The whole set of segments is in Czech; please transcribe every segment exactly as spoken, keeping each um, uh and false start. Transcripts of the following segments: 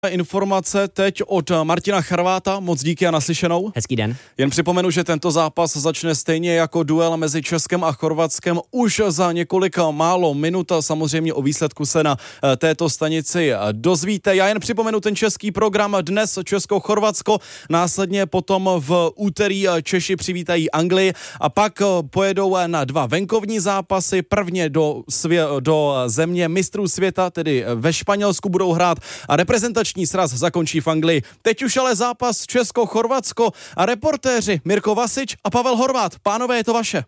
Informace teď od Martina Charváta, moc díky a naslyšenou. Hezký den. Jen připomenu, že tento zápas začne stejně jako duel mezi Českem a Chorvatskem už za několik málo minut. Samozřejmě o výsledku se na této stanici dozvíte. Já jen připomenu ten český program dnes Česko-Chorvatsko, následně potom v úterý Češi přivítají Anglii a pak pojedou na dva venkovní zápasy. Prvně do, svě- do země mistrů světa, tedy ve Španělsku budou hrát a reprezentační sraz zakončí v Anglii. Teď už ale zápas Česko-Chorvatsko a reportéři Mirko Vasič a Pavel Horvát. Pánové, je to vaše.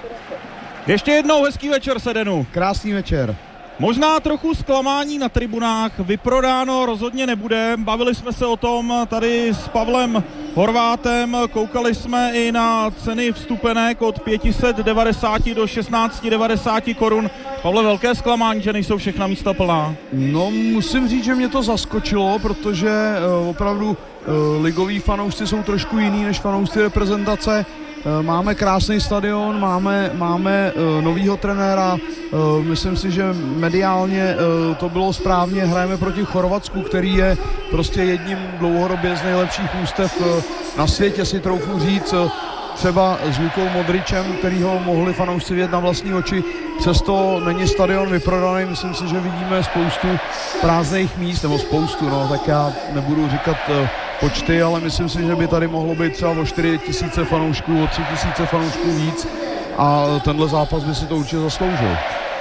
Ještě jednou hezký večer, Sedenu. Krásný večer. Možná trochu zklamání na tribunách, vyprodáno rozhodně nebude. Bavili jsme se o tom tady s Pavlem Horvátem, koukali jsme i na ceny vstupenek od pět set devadesát do šestnáct devadesát korun. Pavle, velké zklamání, že nejsou všechna místa plná. No, musím říct, že mě to zaskočilo, protože uh, opravdu uh, ligoví fanoušci jsou trošku jiný než fanoušci reprezentace. Máme krásný stadion, máme, máme uh, novýho trenéra, uh, myslím si, že mediálně uh, to bylo správně, hrajeme proti Chorvatsku, který je prostě jedním dlouhodobě z nejlepších ústev uh, na světě, si troufnu říct, uh, třeba s Lukou Modričem, který ho mohli fanoušci vidět na vlastní oči, přesto není stadion vyprodaný, myslím si, že vidíme spoustu prázdných míst, nebo spoustu, no, tak já nebudu říkat uh, počty, ale myslím si, že by tady mohlo být třeba o čtyři tisíce fanoušků, o tři tisíce fanoušků víc a tenhle zápas by si to určitě zasloužil.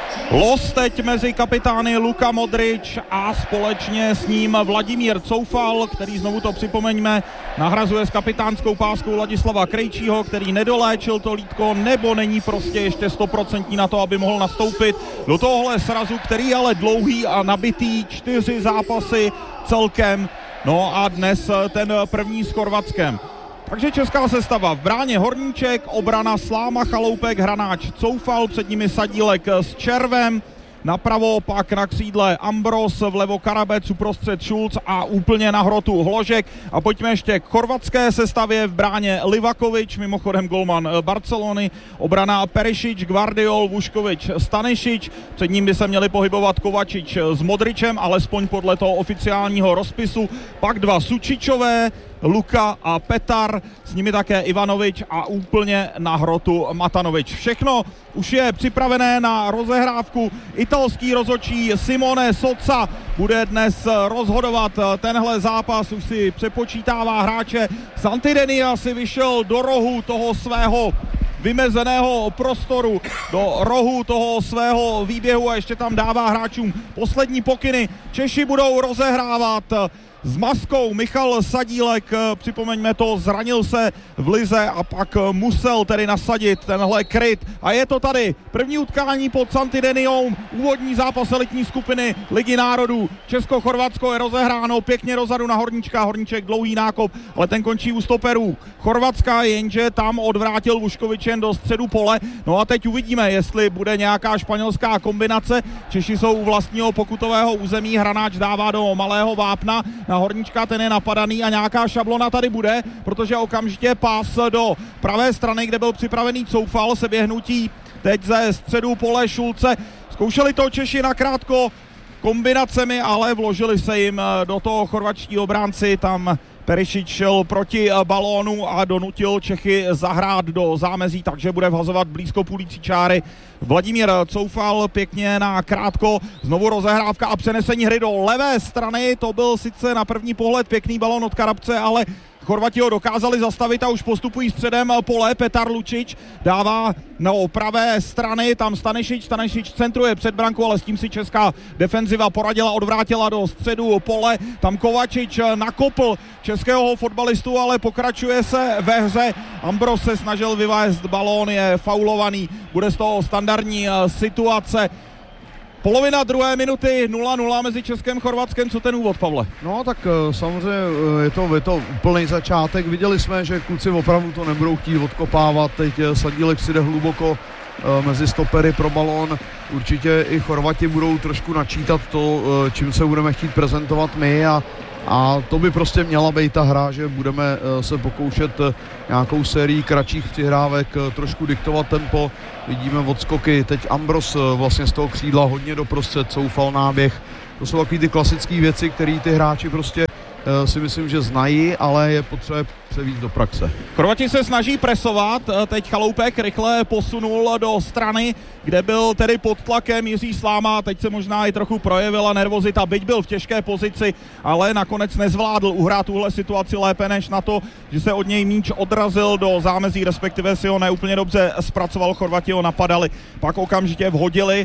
Los teď mezi kapitány Luka Modrič a společně s ním Vladimír Coufal, který, znovu to připomeňme, nahrazuje s kapitánskou páskou Ladislava Krejčího, který nedoléčil to lítko nebo není prostě ještě stoprocentní na to, aby mohl nastoupit do tohohle srazu, který je ale dlouhý a nabitý, čtyři zápasy celkem. No a dnes ten první s Chorvatskem. Takže česká sestava: v bráně Horníček, obrana Sláma, Chaloupek, Hranáč, Coufal, před nimi Sadílek s Červem, napravo pak na křídle Ambros, vlevo Karabec, uprostřed Šulc a úplně na hrotu Hložek. A pojďme ještě k chorvatské sestavě: v bráně Livakovič, mimochodem golman Barcelony, obrana Perišič, Gvardiol, Vuškovič, Stanišič, před ním by se měli pohybovat Kovačič s Modričem, alespoň podle toho oficiálního rozpisu, pak dva Sučičové, Luka a Petar, s nimi také Ivanovič a úplně na hrotu Matanovič. Všechno už je připravené na rozehrávku. Italský rozhodčí Simone Soca bude dnes rozhodovat tenhle zápas, už si přepočítává hráče. Santidenia si vyšel do rohu toho svého vymezeného prostoru, do rohu toho svého výběhu a ještě tam dává hráčům poslední pokyny. Češi budou rozehrávat s maskou. Michal Sadílek, připomeňme to, zranil se v lize a pak musel tedy nasadit tenhle kryt. A je to tady první utkání pod Santideniou, úvodní zápas elitní skupiny Ligy národů. Česko-Chorvatsko je rozehráno pěkně rozadu na Horníčka, Horníček dlouhý nákop, ale ten končí u stoperů Chorvatska, jenže tam odvrátil Vuškovičen do středu pole. No a teď uvidíme, jestli bude nějaká španělská kombinace. Češi jsou u vlastního pokutového území, Hranáč dává do malého vápna na Horníčka, ten je napadaný a nějaká šablona tady bude, protože okamžitě pás do pravé strany, kde byl připravený Coufal, se běhnutí teď ze středu pole Šulce. Zkoušeli to Češi nakrátko kombinacemi, ale vložili se jim do toho chorvatští obránci, tam Perišič šel proti balónu a donutil Čechy zahrát do zámezí, takže bude vhazovat blízko půlící čáry Vladimír Coufal pěkně na krátko, znovu rozehrávka a přenesení hry do levé strany. To byl sice na první pohled pěkný balón od Karabce, ale Chorvati ho dokázali zastavit a už postupují středem pole. Petar Lučič dává do pravé strany, tam Stanišič, Stanišič centruje před brankou, ale s tím si česká defenziva poradila, odvrátila do středu pole, tam Kovačič nakopl českého fotbalistu, ale pokračuje se ve hře. Ambros se snažil vyvést balón, je faulovaný, bude z toho standardní situace. Polovina druhé minuty, nula nula mezi Českem a Chorvatskem. Co ten úvod, Pavle? No tak samozřejmě je to, je to úplný začátek. Viděli jsme, že kluci opravdu to nebudou chtít odkopávat. Teď Sadílek si jde hluboko mezi stopery pro balón. Určitě i Chorvati budou trošku načítat to, čím se budeme chtít prezentovat my a A to by prostě měla být ta hra, že budeme se pokoušet nějakou sérii kratších přihrávek, trošku diktovat tempo. Vidíme odskoky, teď Ambros vlastně z toho křídla hodně doprostřed, Coufal náběh, to jsou takový ty klasické věci, které ty hráči prostě si myslím, že znají, ale je potřeba se víc do praxe. Chorvati se snaží presovat, teď Chaloupek rychle posunul do strany, kde byl tedy pod tlakem Jiří Sláma, teď se možná i trochu projevila nervozita, byť byl v těžké pozici, ale nakonec nezvládl uhrát tuhle situaci lépe než na to, že se od něj míč odrazil do zámezí, respektive si ho neúplně dobře zpracoval, Chorvati ho napadali, pak okamžitě vhodili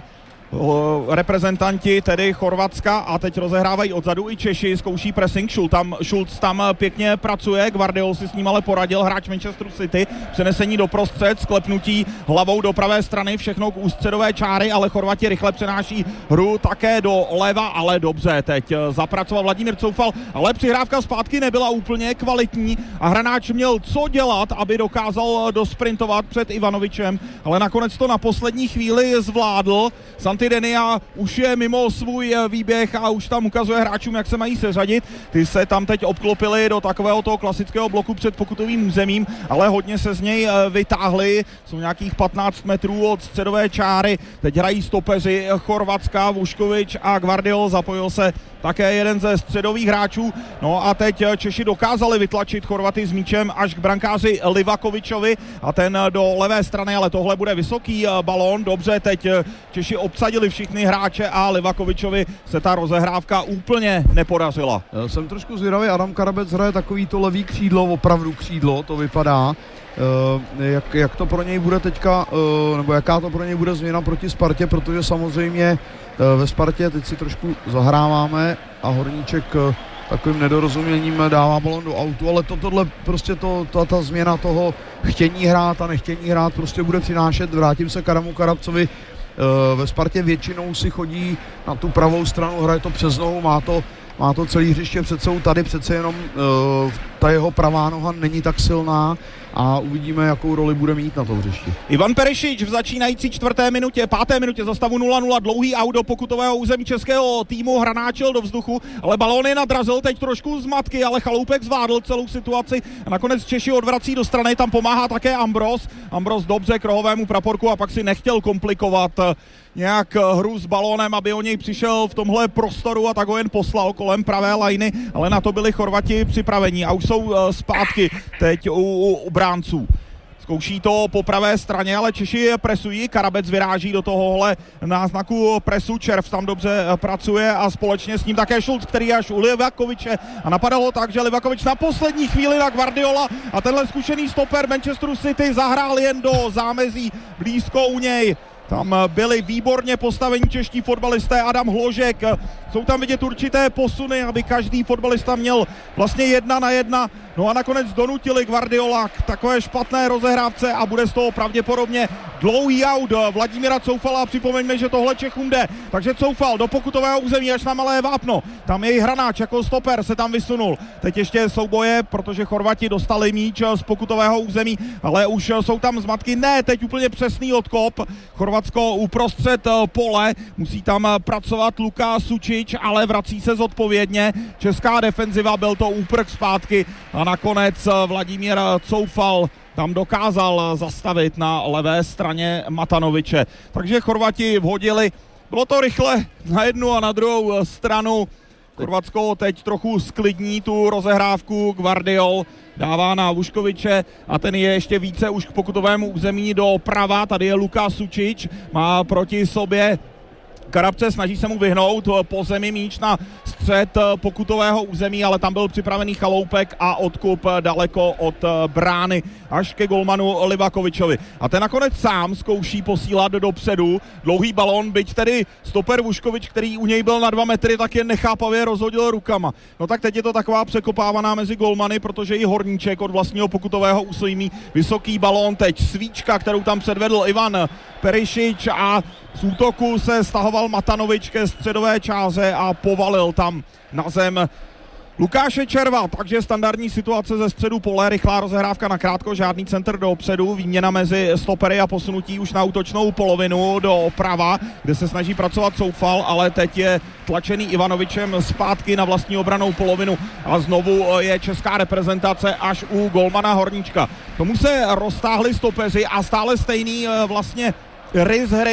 reprezentanti tedy Chorvatska a teď rozehrávají odzadu i Češi, zkouší pressing, Schulz tam, Schulz tam pěkně pracuje, Gvardiol si s ním ale poradil, hráč Manchesteru City, přenesení do prostřed, sklepnutí hlavou do pravé strany, všechno k ústředové čáry, ale Chorvati rychle přenáší hru také do leva, ale dobře, teď zapracoval Vladimír Coufal, ale přihrávka zpátky nebyla úplně kvalitní a hráč měl co dělat, aby dokázal dosprintovat před Ivanovičem, ale nakonec to na poslední chvíli zvládl. Santi Denia už je mimo svůj výběh a už tam ukazuje hráčům, jak se mají seřadit. Ty se tam teď obklopili do takového toho klasického bloku před pokutovým územím, ale hodně se z něj vytáhli. Jsou nějakých patnáct metrů od středové čáry. Teď hrají stopeři Chorvatska, Vuškovič a Gvardiol. Zapojil se také jeden ze středových hráčů. No a teď Češi dokázali vytlačit Chorvaty s míčem až k brankáři Livakovičovi a ten do levé strany, ale tohle bude vysoký balón. Dobře, teď Češi obsadili všichni hráče a Livakovičovi se ta rozehrávka úplně nepodařila. Já jsem trošku zvědavý, Adam Karabec hraje takový to levý křídlo, opravdu křídlo, to vypadá. Uh, jak, jak to pro něj bude teďka, uh, nebo jaká to pro něj bude změna proti Spartě, protože samozřejmě uh, ve Spartě teď si trošku zahráváme a Horníček uh, takovým nedorozuměním dává balon do autu, ale to, tohle prostě to, ta, ta změna toho chtění hrát a nechtění hrát prostě bude přinášet, vrátím se k Adamu Karabcovi. Uh, ve Spartě většinou si chodí na tu pravou stranu, hraje to přes nohu, má to, má to celý hřiště před sebou, tady přece jenom uh, ta jeho pravá noha není tak silná a uvidíme, jakou roli bude mít na tom hřišti. Ivan Perišič v začínající čtvrté minutě, páté minutě za stavu nula nula, dlouhý aut do pokutového území českého týmu, hranáčil do vzduchu, ale balón je nadrazil, teď trošku zmatky, ale Chaloupek zvládl celou situaci a nakonec Češi odvrací do strany, tam pomáhá také Ambros. Ambros dobře k rohovému praporku a pak si nechtěl komplikovat nějak hru s balónem, aby o něj přišel v tomhle prostoru a tak ho jen poslal kolem pravé lajny, ale na to byli Chorvati připraveni a už jsou zpátky teď u, u, u bránců. Zkouší to po pravé straně, ale Češi je presují, Karabec vyráží do tohohle náznaku presu, Červ tam dobře pracuje a společně s ním také Schulz, který je až u Livakoviče a napadal ho tak, že Livakovič na poslední chvíli na Gvardiola a tenhle zkušený stoper Manchesteru City zahrál jen do zámezí blízko u něj. Tam byli výborně postavení čeští fotbalisté, Adam Hložek, jsou tam vidět určité posuny, aby každý fotbalista měl vlastně jedna na jedna, no a nakonec donutili Gvardiola k takové špatné rozehrávce a bude z toho pravděpodobně dlouhý aut Vladimíra Coufala a připomeňme, že tohle Čechům jde, takže Coufal do pokutového území až na malé vápno, tam její hranáč jako stoper se tam vysunul, teď ještě souboje, protože Chorvati dostali míč z pokutového území, ale už jsou tam zmatky, ne, teď úplně přesný odkop, Chorvatsko uprostřed pole, musí tam pracovat Luka Sučič, ale vrací se zodpovědně. Česká defenziva, byl to úprk zpátky a nakonec Vladimír Coufal tam dokázal zastavit na levé straně Matanoviče. Takže Chorvati vhodili, bylo to rychle na jednu a na druhou stranu. Chorvatsko teď trochu sklidní tu rozehrávku, Gvardiol dává na Vuškoviče a ten je ještě více už k pokutovému území do prava, tady je Luka Sučič, má proti sobě Karabce, snaží se mu vyhnout po zemi míč na střed pokutového území, ale tam byl připravený Chaloupek a odkup daleko od brány až ke golmanu Livakovičovi. A ten nakonec sám zkouší posílat dopředu dlouhý balón, byť tedy stoper Vuškovič, který u něj byl na dva metry, tak je nechápavě rozhodil rukama. No tak teď je to taková překopávaná mezi golmany, protože i Horníček od vlastního pokutového území, vysoký balón, teď svíčka, kterou tam předvedl Ivan Perišič a z útoku se stahoval Matanovič ke středové čáře a povalil tam na zem Lukáše Červa, takže standardní situace ze středu pole, rychlá rozehrávka na krátko, žádný centr dopředu, výměna mezi stopery a posunutí už na útočnou polovinu do prava, kde se snaží pracovat Coufal, ale teď je tlačený Ivanovičem zpátky na vlastní obranou polovinu a znovu je česká reprezentace až u golmana Horníčka. Tomu se roztáhli stopeři a stále stejný vlastně rys hry,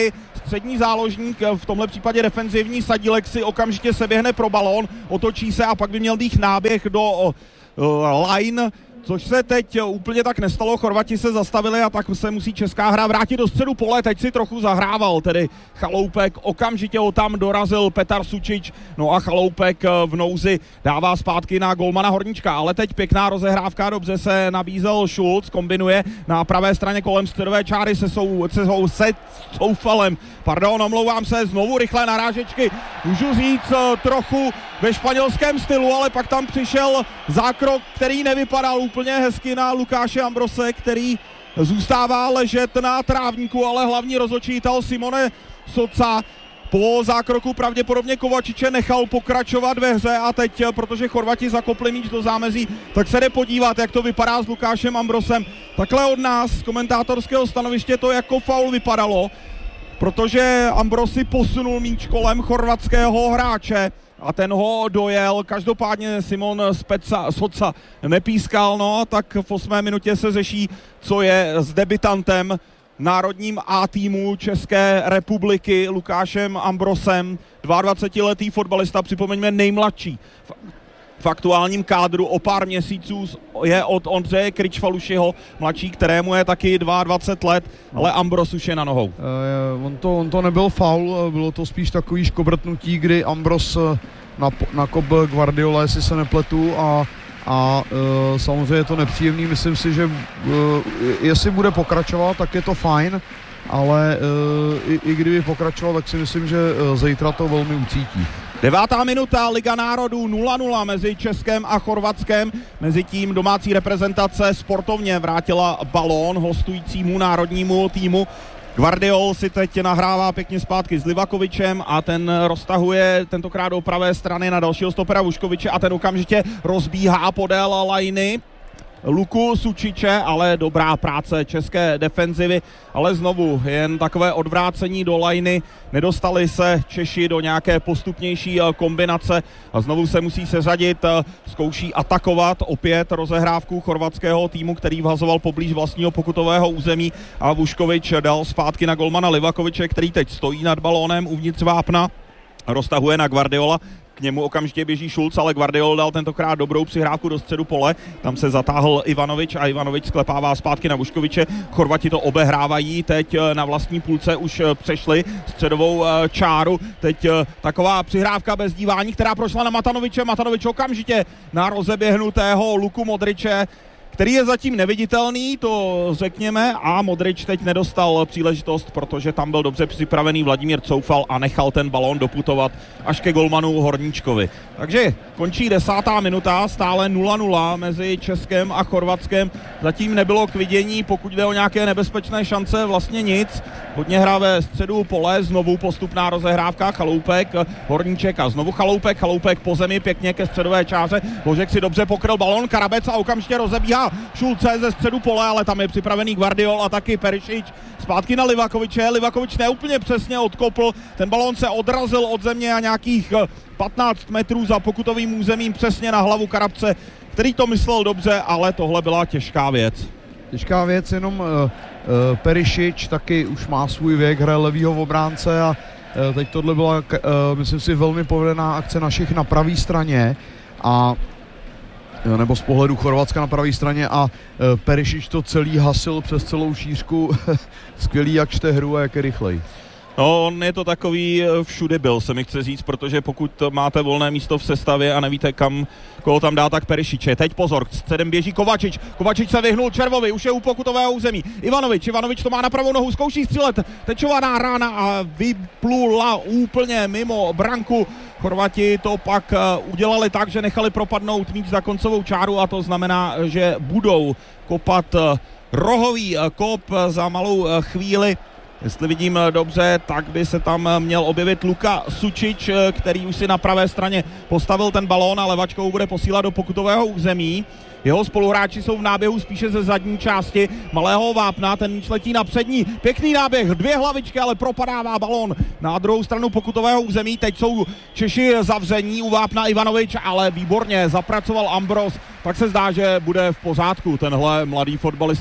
střední záložník, v tomhle případě defenzivní Sadílek si okamžitě seběhne pro balón, otočí se a pak by měl být náběh do uh, line, což se teď úplně tak nestalo, Chorvati se zastavili a tak se musí česká hra vrátit do středu pole, teď si trochu zahrával, tedy Chaloupek, okamžitě ho tam dorazil Petar Sučič, no a Chaloupek v nouzi dává zpátky na golmana Horníčka, ale teď pěkná rozehrávka, dobře se nabízel Schulz, kombinuje na pravé straně kolem středové čáry se, sou, se, sou, se Soufalem, pardon, omlouvám se, znovu rychlé narážečky, můžu říct trochu ve španělském stylu, ale pak tam přišel zákrok, který nevypadal úplně hezky na Lukáše Ambrose, který zůstává ležet na trávníku, ale hlavní rozhodčítel Simone Soca po zákroku pravděpodobně Kovačiče nechal pokračovat ve hře a teď, protože Chorvati zakopli míč do zámezí, tak se jde podívat, jak to vypadá s Lukášem Ambrosem. Takhle od nás z komentátorského stanoviště to jako faul vypadalo, protože Ambrosi posunul míč kolem chorvatského hráče a ten ho dojel, každopádně Simon Speca, Soca nepískal, no tak v osmé minutě se řeší, co je s debitantem národním A týmu České republiky Lukášem Ambrosem, dvaadvacetiletý fotbalista, připomeňme nejmladší v aktuálním kádru, o pár měsíců je od Ondřeje Kričfalušiho, mladší, kterému je taky dvacet dva let, ale Ambros už je na nohou. Uh, on, to, on to nebyl faul, bylo to spíš takový škobrtnutí, kdy Ambros nakop Guardiola, jestli se nepletu, a, a uh, samozřejmě je to nepříjemný, myslím si, že uh, jestli bude pokračovat, tak je to fajn, ale uh, i, i kdyby pokračoval, tak si myslím, že uh, zítra to velmi ucítí. Devátá minuta, Liga národů nula nula mezi Českem a Chorvatskem. Mezitím domácí reprezentace sportovně vrátila balón hostujícímu národnímu týmu. Gvardiol si teď nahrává pěkně zpátky s Livakovičem a ten roztahuje tentokrát do pravé strany na dalšího stopera Vuškoviče a ten okamžitě rozbíhá podél lajny Luku Sučiče, ale dobrá práce české defenzivy, ale znovu jen takové odvrácení do lajny, nedostali se Češi do nějaké postupnější kombinace a znovu se musí seřadit, zkouší atakovat opět rozehrávku chorvatského týmu, který vhazoval poblíž vlastního pokutového území a Vuškovič dal zpátky na golmana Livakoviče, který teď stojí nad balónem uvnitř vápna, roztahuje na Gvardiola. K němu okamžitě běží Schulz, ale Gvardiol dal tentokrát dobrou přihrávku do středu pole. Tam se zatáhl Ivanovič a Ivanovič sklepává zpátky na Vuškoviče. Chorvati to obehrávají, teď na vlastní půlce už přešli středovou čáru. Teď taková přihrávka bez dívání, která prošla na Matanoviče. Matanovič okamžitě na rozeběhnutého Luku Modriče, který je zatím neviditelný, to řekněme, a Modrič teď nedostal příležitost, protože tam byl dobře připravený Vladimír Coufal a nechal ten balón doputovat až ke golmanu Horníčkovi. Takže končí desátá minuta, stále nula nula mezi Českem a Chorvatskem. Zatím nebylo k vidění, pokud jde o nějaké nebezpečné šance, vlastně nic. Hodně hra ve středu pole, znovu postupná rozehrávka, Chaloupek, Horníček a znovu Chaloupek, Chaloupek po zemi pěkně ke středové čáře. Božek si dobře pokryl balón, Karabec a okamžitě rozebíhá Šulce ze středu pole, ale tam je připravený Gvardiol a taky Perišič. Zpátky na Livakoviče, Livakovič neúplně přesně odkopl, ten balón se odrazil od země a nějakých patnáct metrů za pokutovým územím přesně na hlavu Karabce, který to myslel dobře, ale tohle byla těžká věc. Těžká věc, jenom uh, uh, Perišič taky už má svůj věk, hraje levýho obránce a uh, teď tohle byla, uh, myslím si, velmi povedená akce našich na pravé straně a nebo z pohledu Chorvatska na pravé straně a e, Perišič to celý hasil přes celou šířku. Skvělý, jak čte hru a jak je rychlej. No, on je to takový všude byl, se mi chce říct, protože pokud máte volné místo v sestavě a nevíte, kam, koho tam dá, tak Perišiče. Teď pozor, středem běží Kovačič. Kovačič se vyhnul Červovi, už je u pokutového území. Ivanovič, Ivanovič to má na pravou nohu, zkouší střílet. Tečovaná rána a vyplula úplně mimo branku. Chorvati to pak udělali tak, že nechali propadnout míč za koncovou čáru a to znamená, že budou kopat rohový kop za malou chvíli. Jestli vidím dobře, tak by se tam měl objevit Luka Sučič, který už si na pravé straně postavil ten balón a levačkou bude posílat do pokutového území. Jeho spoluhráči jsou v náběhu spíše ze zadní části malého vápna, ten míč letí na přední, pěkný náběh, dvě hlavičky, ale propadává balón na druhou stranu pokutového území. Teď jsou Češi zavření, u vápna Ivanovič, ale výborně zapracoval Ambros, tak se zdá, že bude v pořádku tenhle mladý fotbalista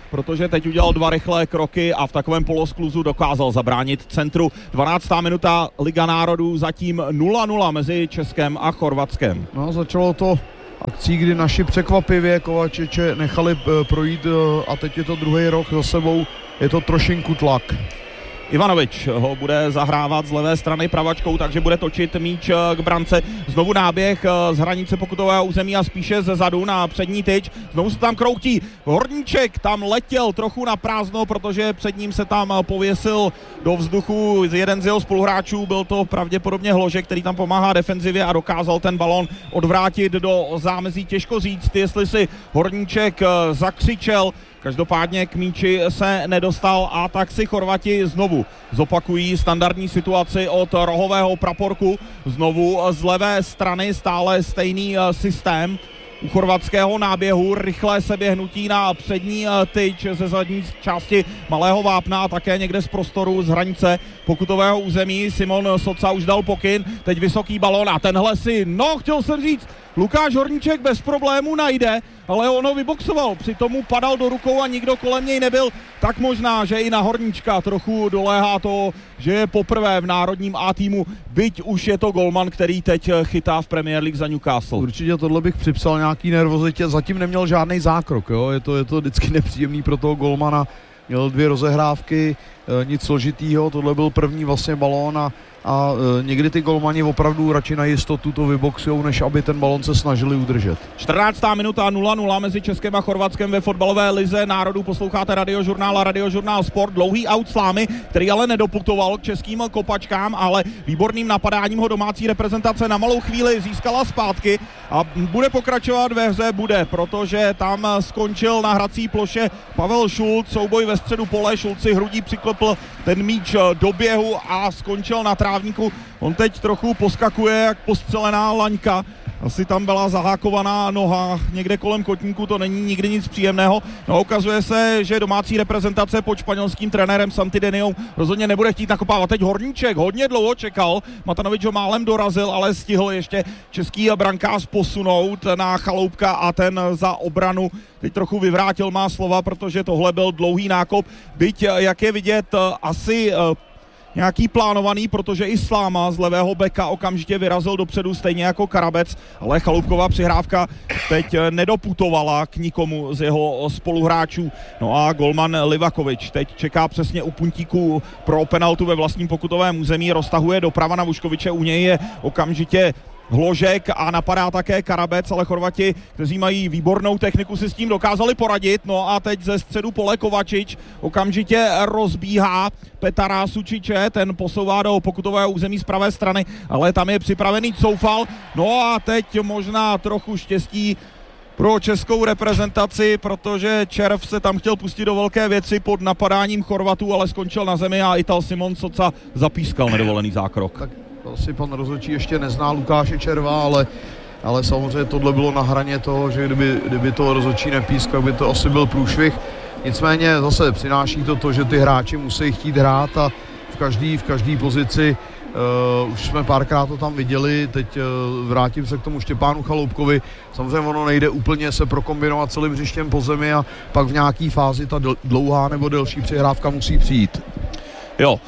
protože teď udělal dva rychlé kroky a v takovém poloskluzu dokázal zabránit centru. dvanáctá minuta, Liga národů, zatím nula nula mezi Českem a Chorvatskem. No, začalo to akcí, kdy naši překvapivě Kovačiče nechali projít a teď je to druhý rok za sebou, je to trošinku tlak. Ivanovič ho bude zahrávat z levé strany pravačkou, takže bude točit míč k brance. Znovu náběh z hranice pokutového území a spíše ze zadu na přední tyč. Znovu se tam kroutí Horníček, tam letěl trochu na prázdno, protože před ním se tam pověsil do vzduchu jeden z jeho spoluhráčů. Byl to pravděpodobně Hložek, který tam pomáhá defenzivě a dokázal ten balón odvrátit do zámezí. Těžko říct, jestli si Horníček zakřičel. Každopádně k míči se nedostal a tak si Chorvati znovu zopakují standardní situaci od rohového praporku. Znovu z levé strany stále stejný systém u chorvatského náběhu, rychlé seběhnutí na přední tyč ze zadní části malého vápna a také někde z prostoru z hranice pokutového území. Simon Soca už dal pokyn, teď vysoký balón a tenhle si, no chtěl jsem říct, Lukáš Horníček bez problémů najde, ale on ho vyboxoval, přitom mu padal do rukou a nikdo kolem něj nebyl, tak možná, že i na Horníčka trochu doléhá to, že je poprvé v národním A týmu, byť už je to golman, který teď chytá v Premier League za Newcastle. Určitě tohle bych připsal nějaký nervozitě, zatím neměl žádný zákrok, jo? Je to, je to vždycky nepříjemný pro toho golmana, měl dvě rozehrávky, e, nic složitýho, tohle byl první vlastně balón a a e, někdy ty golmani opravdu radši na jistotu to vyboxujou, než aby ten balon se snažili udržet. čtrnáctá minuta, nula nula mezi Českem a Chorvatskem ve fotbalové lize národů. Posloucháte Radiožurnál a Radiožurnál Sport. Dlouhý aut Slámy, který ale nedoputoval k českým kopačkám, ale výborným napadáním ho domácí reprezentace na malou chvíli získala zpátky a bude pokračovat ve hře, bude, protože tam skončil na hrací ploše Pavel Šulc, souboj ve středu pole, Šulc si hrudí přiklopil ten míč do běhu a skončil na trávníku. On teď trochu poskakuje jak postřelená laňka. Asi tam byla zahákovaná noha někde kolem kotníku, to není nikdy nic příjemného. No, ukazuje se, že domácí reprezentace pod španělským trenérem Santideniou rozhodně nebude chtít nakopávat. Teď Horníček hodně dlouho čekal, Matanovič ho málem dorazil, ale stihl ještě český brankář posunout na Chaloupka a ten za obranu teď trochu vyvrátil má slova, protože tohle byl dlouhý nákop. Byť, jak je vidět, asi nějaký plánovaný, protože i Sláma z levého beka okamžitě vyrazil dopředu, stejně jako Karabec, ale Chaloupková přihrávka teď nedoputovala k nikomu z jeho spoluhráčů. No a golman Livakovič teď čeká přesně u puntíku pro penaltu ve vlastním pokutovém území, roztahuje doprava na Vuškoviče, u něj je okamžitě Hložek a napadá také Karabec, ale Chorvati, kteří mají výbornou techniku, si s tím dokázali poradit. No a teď ze středu pole Kovačič okamžitě rozbíhá Petara Sučiče, ten posouvá do pokutového území z pravé strany, ale tam je připravený Coufal. No a teď možná trochu štěstí pro českou reprezentaci, protože Červ se tam chtěl pustit do velké věci pod napadáním Chorvatů, ale skončil na zemi a Ital Simon Soca zapískal nedovolený zákrok. Tak asi pan rozhodčí ještě nezná Lukáše Červa, ale, ale samozřejmě tohle bylo na hraně toho, že kdyby, kdyby to rozhodčí nepískal, by to asi byl průšvih. Nicméně zase přináší to to, že ty hráči musí chtít hrát a v každé v každý pozici uh, už jsme párkrát to tam viděli, teď uh, vrátím se k tomu Štěpánu Chaloupkovi. Samozřejmě ono nejde úplně se prokombinovat celým hřištěm po zemi a pak v nějaký fázi ta dlouhá nebo delší přihrávka musí přijít. Jo.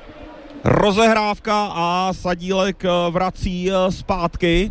Rozehrávka a Sadílek vrací zpátky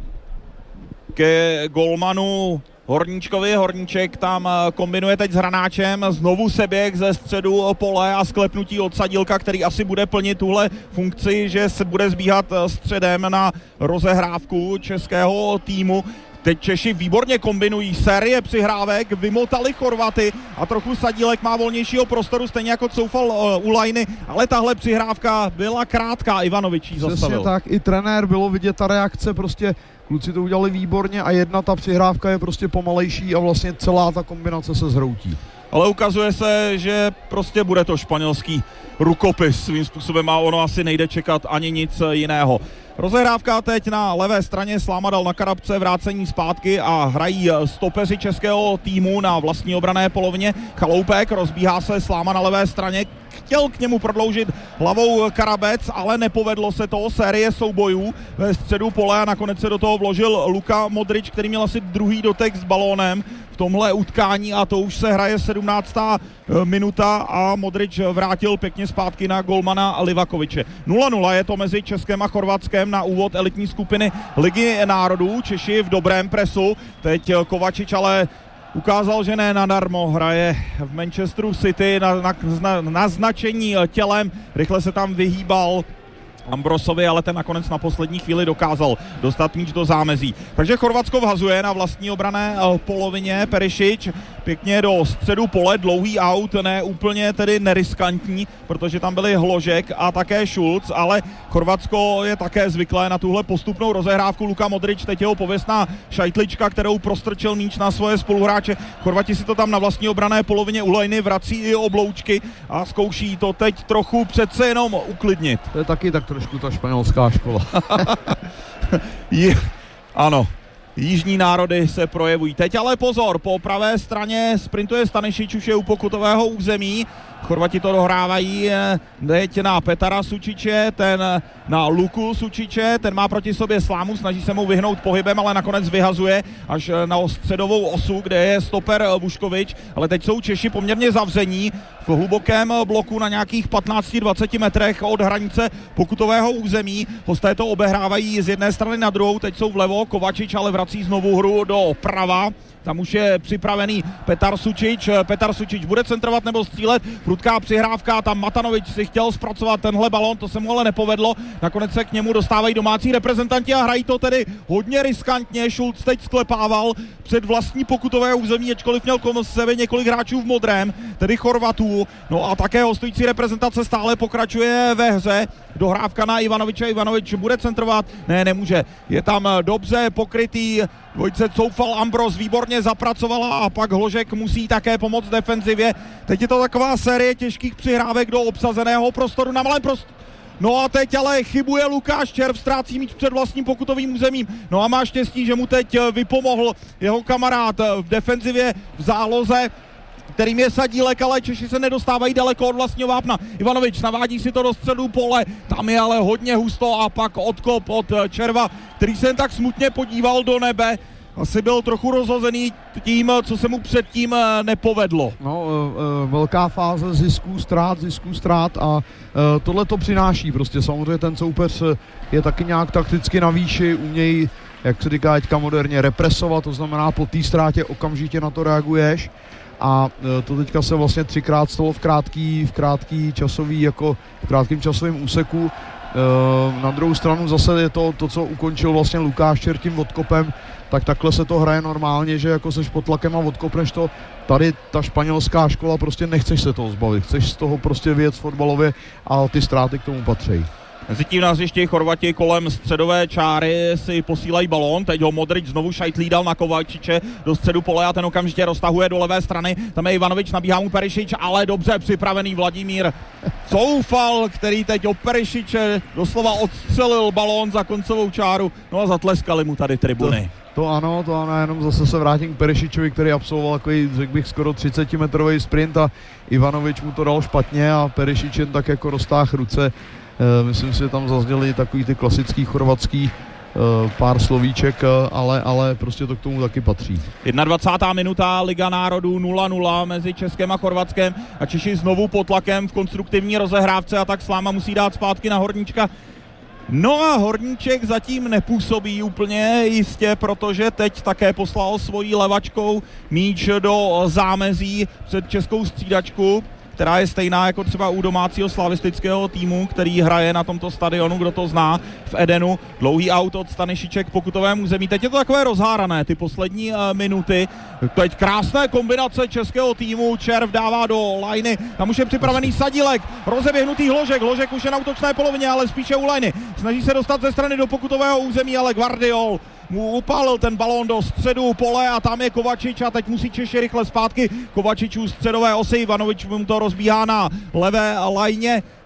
ke golmanu Horníčkovi. Horníček tam kombinuje teď s Hranáčem, znovu seběh ze středu pole a sklepnutí od Sadílka, který asi bude plnit tuhle funkci, že se bude zbíhat středem na rozehrávku českého týmu. Teď Češi výborně kombinují, série přihrávek, vymotali Chorvaty a trochu Sadílek má volnějšího prostoru, stejně jako Coufal uh, u lajny, ale tahle přihrávka byla krátká, Ivanovič ji zastavil. Přesně tak, i trenér, bylo vidět ta reakce, prostě kluci to udělali výborně a jedna ta přihrávka je prostě pomalejší a vlastně celá ta kombinace se zhroutí. Ale ukazuje se, že prostě bude to španělský rukopis svým způsobem a ono asi nejde čekat ani nic jiného. Rozehrávka teď na levé straně, Sláma dal na Karabce, vrácení zpátky a hrají stopeři českého týmu na vlastní obranné polovině. Chaloupek, rozbíhá se Sláma na levé straně, chtěl k němu prodloužit hlavou Karabec, ale nepovedlo se to. Série soubojů ve středu pole a nakonec se do toho vložil Luka Modrič, který měl asi druhý dotek s balónem v tomhle utkání a to už se hraje sedmnáctá minuta a Modrič vrátil pěkně zpátky na golmana Livakoviče. nula nula je to mezi Českem a Chorvatskem na úvod elitní skupiny Ligy národů. Češi v dobrém presu. Teď Kovačič ale ukázal, že ne nadarmo, hraje v Manchesteru City na, na, na, na značení tělem, rychle se tam vyhýbal Ambrosovi, ale ten nakonec na poslední chvíli dokázal dostat míč do zámezí. Takže Chorvatsko vhazuje na vlastní obrané polovině. Perišič pěkně do středu pole, dlouhý aut, ne úplně tedy neriskantní, protože tam byli Hložek a také Schulz, ale Chorvatsko je také zvyklé na tuhle postupnou rozehrávku. Luka Modrič, teď jeho pověstná šajtlička, kterou prostrčil míč na svoje spoluhráče. Chorvati si to tam na vlastní obrané polovině u lajny vrací i obloučky a zkouší to teď trochu přece jenom uklidnit. To je taky tak trošku ta španělská škola. je, ano. Jižní národy se projevují. Teď ale pozor, po pravé straně sprintuje Stanišič, už je u pokutového území. Chorvati to dohrávají teď na Petara Sučiče, ten na Luku Sučiče, ten má proti sobě Slámu, snaží se mu vyhnout pohybem, ale nakonec vyhazuje až na středovou osu, kde je stoper Vuškovič, ale teď jsou Češi poměrně zavření v hlubokém bloku na nějakých patnáct dvacet metrech od hranice pokutového území. Hosté to obehrávají z jedné strany na druhou, teď jsou vlevo, Kovačič ale vrací znovu hru do prava. Tam už je připravený Petar Sučič. Petar Sučič bude centrovat nebo střílet. Prudká přihrávka, tam Matanovič si chtěl zpracovat tenhle balón, to se mu ale nepovedlo. Nakonec se k němu dostávají domácí reprezentanti a hrají to tedy hodně riskantně. Schulz teď sklepával před vlastní pokutové území, ačkoliv měl kolem sebe několik hráčů v modrém, tedy Chorvatů. No a také hostující reprezentace stále pokračuje ve hře. Dohrávka na Ivanoviče, Ivanovič bude centrovat, ne, nemůže. Je tam dobře pokrytý dvojice Coufal, Ambros výborně zapracovala a pak Hložek musí také pomoct defenzivě. Teď je to taková série těžkých přihrávek do obsazeného prostoru na malém prostoru. No a teď ale chybuje Lukáš Červ, ztrácí míč před vlastním pokutovým územím. No a má štěstí, že mu teď vypomohl jeho kamarád v defenzivě v záloze, kterým je Sadílek, ale Češi se nedostávají daleko od vlastního vápna. Ivanovič navádí si to do středu pole, tam je ale hodně husto a pak odkop od Červa, který se jen tak smutně podíval do nebe. Asi byl trochu rozhozený tím, co se mu předtím nepovedlo. No, velká fáze zisků, ztrát, zisků, ztrát a tohle to přináší. Prostě samozřejmě ten soupeř je taky nějak takticky na výši, umějí, jak se říká teďka moderně, represovat, to znamená po té ztrátě okamžitě na to reaguješ. A to teďka se vlastně třikrát stalo v krátký, v krátký časový, jako v krátkém časovém úseku. Na druhou stranu zase je to, to, co ukončil vlastně Lukáš Čer tím odkopem, tak takhle se to hraje normálně, že jako seš pod tlakem a odkopneš to. Tady ta španělská škola, prostě nechceš se toho zbavit, chceš z toho prostě vyjet fotbalově a ty ztráty k tomu patří. Mezitím na hřišti Chorvati kolem středové čáry si posílají balón, teď ho Modrič znovu šajtlídal na Kovačiče do středu pole a ten okamžitě roztahuje do levé strany, tam je Ivanovič, nabíhá mu Perišič, ale dobře připravený Vladimír Coufal, který teď o Perišiče doslova odstřelil balón za koncovou čáru, no a zatleskali mu tady tribuny. To, to ano, to ano, jenom zase se vrátím k Perišičovi, který absolvoval takový, řekl bych, skoro třicetimetrový sprint a Ivanovič mu to dal špatně a Perišič jen tak jako roztáhl ruce. Myslím si, že tam zazněli takový ty klasický chorvatský pár slovíček, ale, ale prostě to k tomu taky patří. dvacátá jedna minuta, Liga národů nula nula mezi Českem a Chorvatskem a Češi znovu pod tlakem v konstruktivní rozehrávce a tak Sláma musí dát zpátky na Horníčka. No a Horníček zatím nepůsobí úplně jistě, protože teď také poslal svojí levačkou míč do zámezí před českou střídačku, která je stejná jako třeba u domácího slavistického týmu, který hraje na tomto stadionu, kdo to zná, v Edenu. Dlouhý aut od Stanišiče k pokutovému území. Teď je to takové rozhárané, ty poslední uh, minuty. Teď krásné kombinace českého týmu, Červ dává do lajny, tam už je připravený Sadílek, rozeběhnutý Hložek, Hložek už je na útočné polovině, ale spíše u lajny. Snaží se dostat ze strany do pokutového území, ale Guardiol mu upálil ten balón do středu pole a tam je Kovačič a teď musí Češi rychle zpátky. Kovačič u středové osy, Ivanovič mu to rozbíhá na levé lajně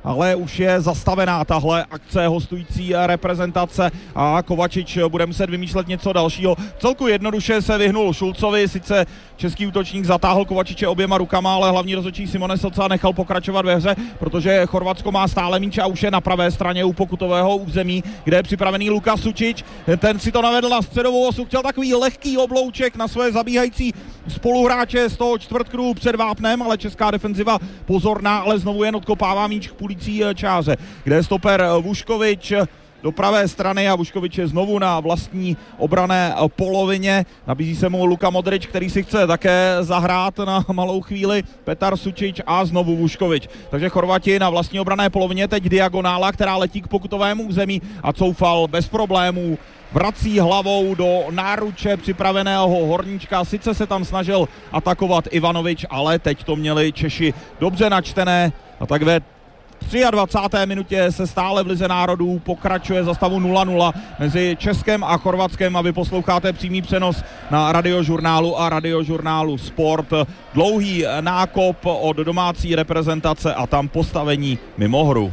ale už je zastavená tahle akce hostující reprezentace a Kovačič bude muset vymýšlet něco dalšího. Celku jednoduše se vyhnul Šulcovi, sice český útočník zatáhl Kovačiče oběma rukama, ale hlavní rozhodčí Simone Soca nechal pokračovat ve hře, protože Chorvatsko má stále míč a už je na pravé straně u pokutového území, kde je připravený Luka Sučič. Ten si to navedl na středovou osu, chtěl takový lehký oblouček na své zabíhající spoluhráče z toho čtvrtkruhu před vápnem, ale česká defenziva pozorná, ale znovu jen odkopává míč k půlící čáře, kde je stoper Vuškovič do pravé strany a Vuškovič je znovu na vlastní obrané polovině. Nabízí se mu Luka Modrič, který si chce také zahrát na malou chvíli. Petar Sučič a znovu Vuškovič. Takže Chorvati na vlastní obrané polovině, teď diagonála, která letí k pokutovému území a Coufal bez problémů vrací hlavou do náruče připraveného Horníčka. Sice se tam snažil atakovat Ivanovič, ale teď to měli Češi dobře načtené a tak ve dvacáté třetí minutě se stále v Lize národů pokračuje za stavu nula nula mezi Českem a Chorvatskem a vy posloucháte přímý přenos na Radiožurnálu a Radiožurnálu Sport. Dlouhý nákop od domácí reprezentace a tam postavení mimo hru.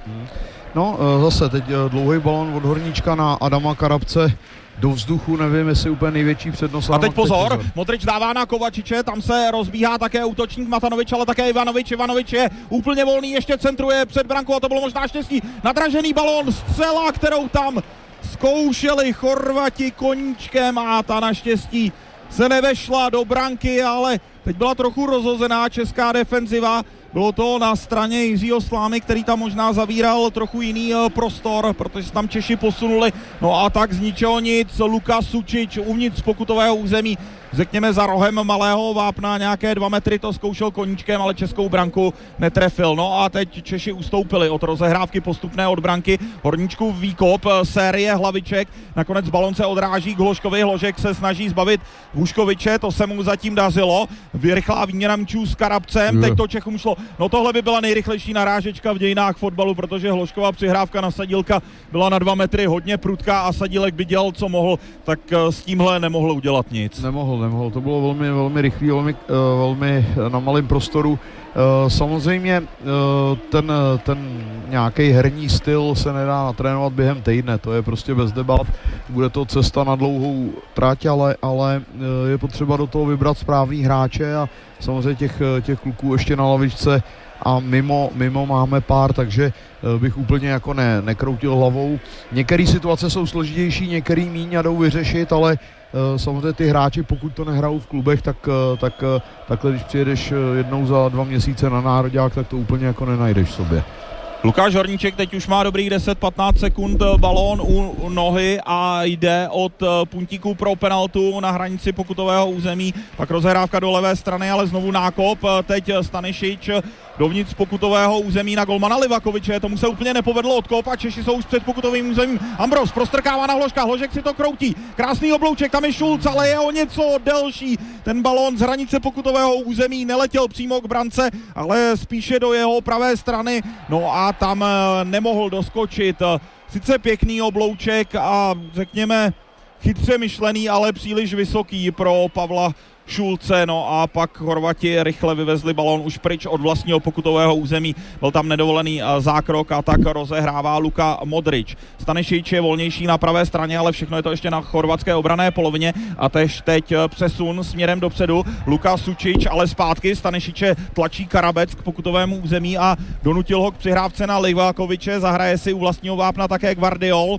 No zase teď dlouhý balon od Horníčka na Adama Karabce do vzduchu, nevím, jestli úplně největší přednost. A teď pozor, teď pozor, Modrič dává na Kovačiče, tam se rozbíhá také útočník Matanovič, ale také Ivanovič. Ivanovič je úplně volný, ještě centruje před brankou a to bylo možná štěstí. Nadražený balón, střela, kterou tam zkoušeli Chorvati koníčkem a ta naštěstí se nevešla do branky, ale teď byla trochu rozhozená česká defenziva. Bylo to na straně Jiřího Slámy, který tam možná zavíral trochu jiný prostor, protože se tam Češi posunuli. No a tak z ničeho nic Luka Sučič uvnitř pokutového území, řekněme za rohem malého vápna, nějaké dva metry to zkoušel koníčkem, ale českou branku netrefil. No a teď Češi ustoupili od rozehrávky postupné od branky. Horníčkův výkop, série hlaviček, nakonec balon se odráží k Hložkovi, Hložek se snaží zbavit Vuškoviče, to se mu zatím dařilo. Rychlá výměna míčů s Karabcem, teď to Čechům šlo. No tohle by byla nejrychlejší narážečka v dějinách fotbalu, protože Hložková přihrávka na Sadílka byla na dva metry hodně prudká a Sadílek by dělal, co mohl, tak s tímhle nemohl udělat nic. Nemohl, nemohl, to bylo velmi, velmi rychlý, velmi, velmi na malém prostoru. Samozřejmě ten, ten nějaký herní styl se nedá natrénovat během týdne, to je prostě bez debat, bude to cesta na dlouhou trať, ale, ale je potřeba do toho vybrat správný hráče a samozřejmě těch, těch kluků ještě na lavičce a mimo, mimo máme pár, takže bych úplně jako ne, nekroutil hlavou. Některé situace jsou složitější, některé míň a jdou vyřešit, ale samozřejmě ty hráči, pokud to nehrajou v klubech, tak, tak takhle, když přijedeš jednou za dva měsíce na nároďák, tak to úplně jako nenajdeš v sobě. Lukáš Horníček teď už má dobrých deset patnáct sekund balón u nohy a jde od puntíku pro penaltu na hranici pokutového území. Pak rozehrávka do levé strany, ale znovu nákop. Teď Stanišič dovnitř pokutového území na golmana Livakoviče. Tomu se úplně nepovedlo odkopat. Češi jsou už před pokutovým územím. Ambros prostrkává na Hložka. Hložek si to kroutí. Krásný oblouček, tam je Šulc, ale je o něco delší. Ten balón z hranice pokutového území neletěl přímo k brance, ale spíše do jeho pravé strany. No a tam nemohl doskočit. Sice pěkný oblouček a řekněme chytře myšlený, ale příliš vysoký pro Pavla Šulce, no a pak Chorvati rychle vyvezli balón už pryč od vlastního pokutového území. Byl tam nedovolený zákrok a tak rozehrává Luka Modrič. Stanišič je volnější na pravé straně, ale všechno je to ještě na chorvatské obranné polovině a tež teď přesun směrem dopředu. Luka Sučič, ale zpátky Stanišiče tlačí Karabec k pokutovému území a donutil ho k přihrávce na Livakoviče. Zahraje si u vlastního vápna také Gvardiol.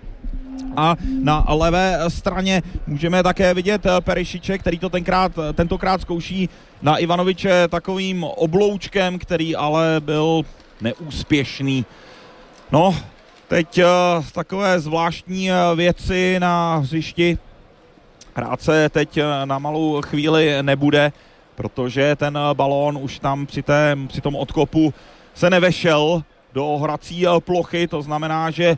A na levé straně můžeme také vidět Perišiče, který to tenkrát, tentokrát zkouší na Ivanoviče takovým obloučkem, který ale byl neúspěšný. No, teď takové zvláštní věci na hřišti. Hrát se teď na malou chvíli nebude, protože ten balón už tam při, té, při tom odkopu se nevešel do hrací plochy, to znamená, že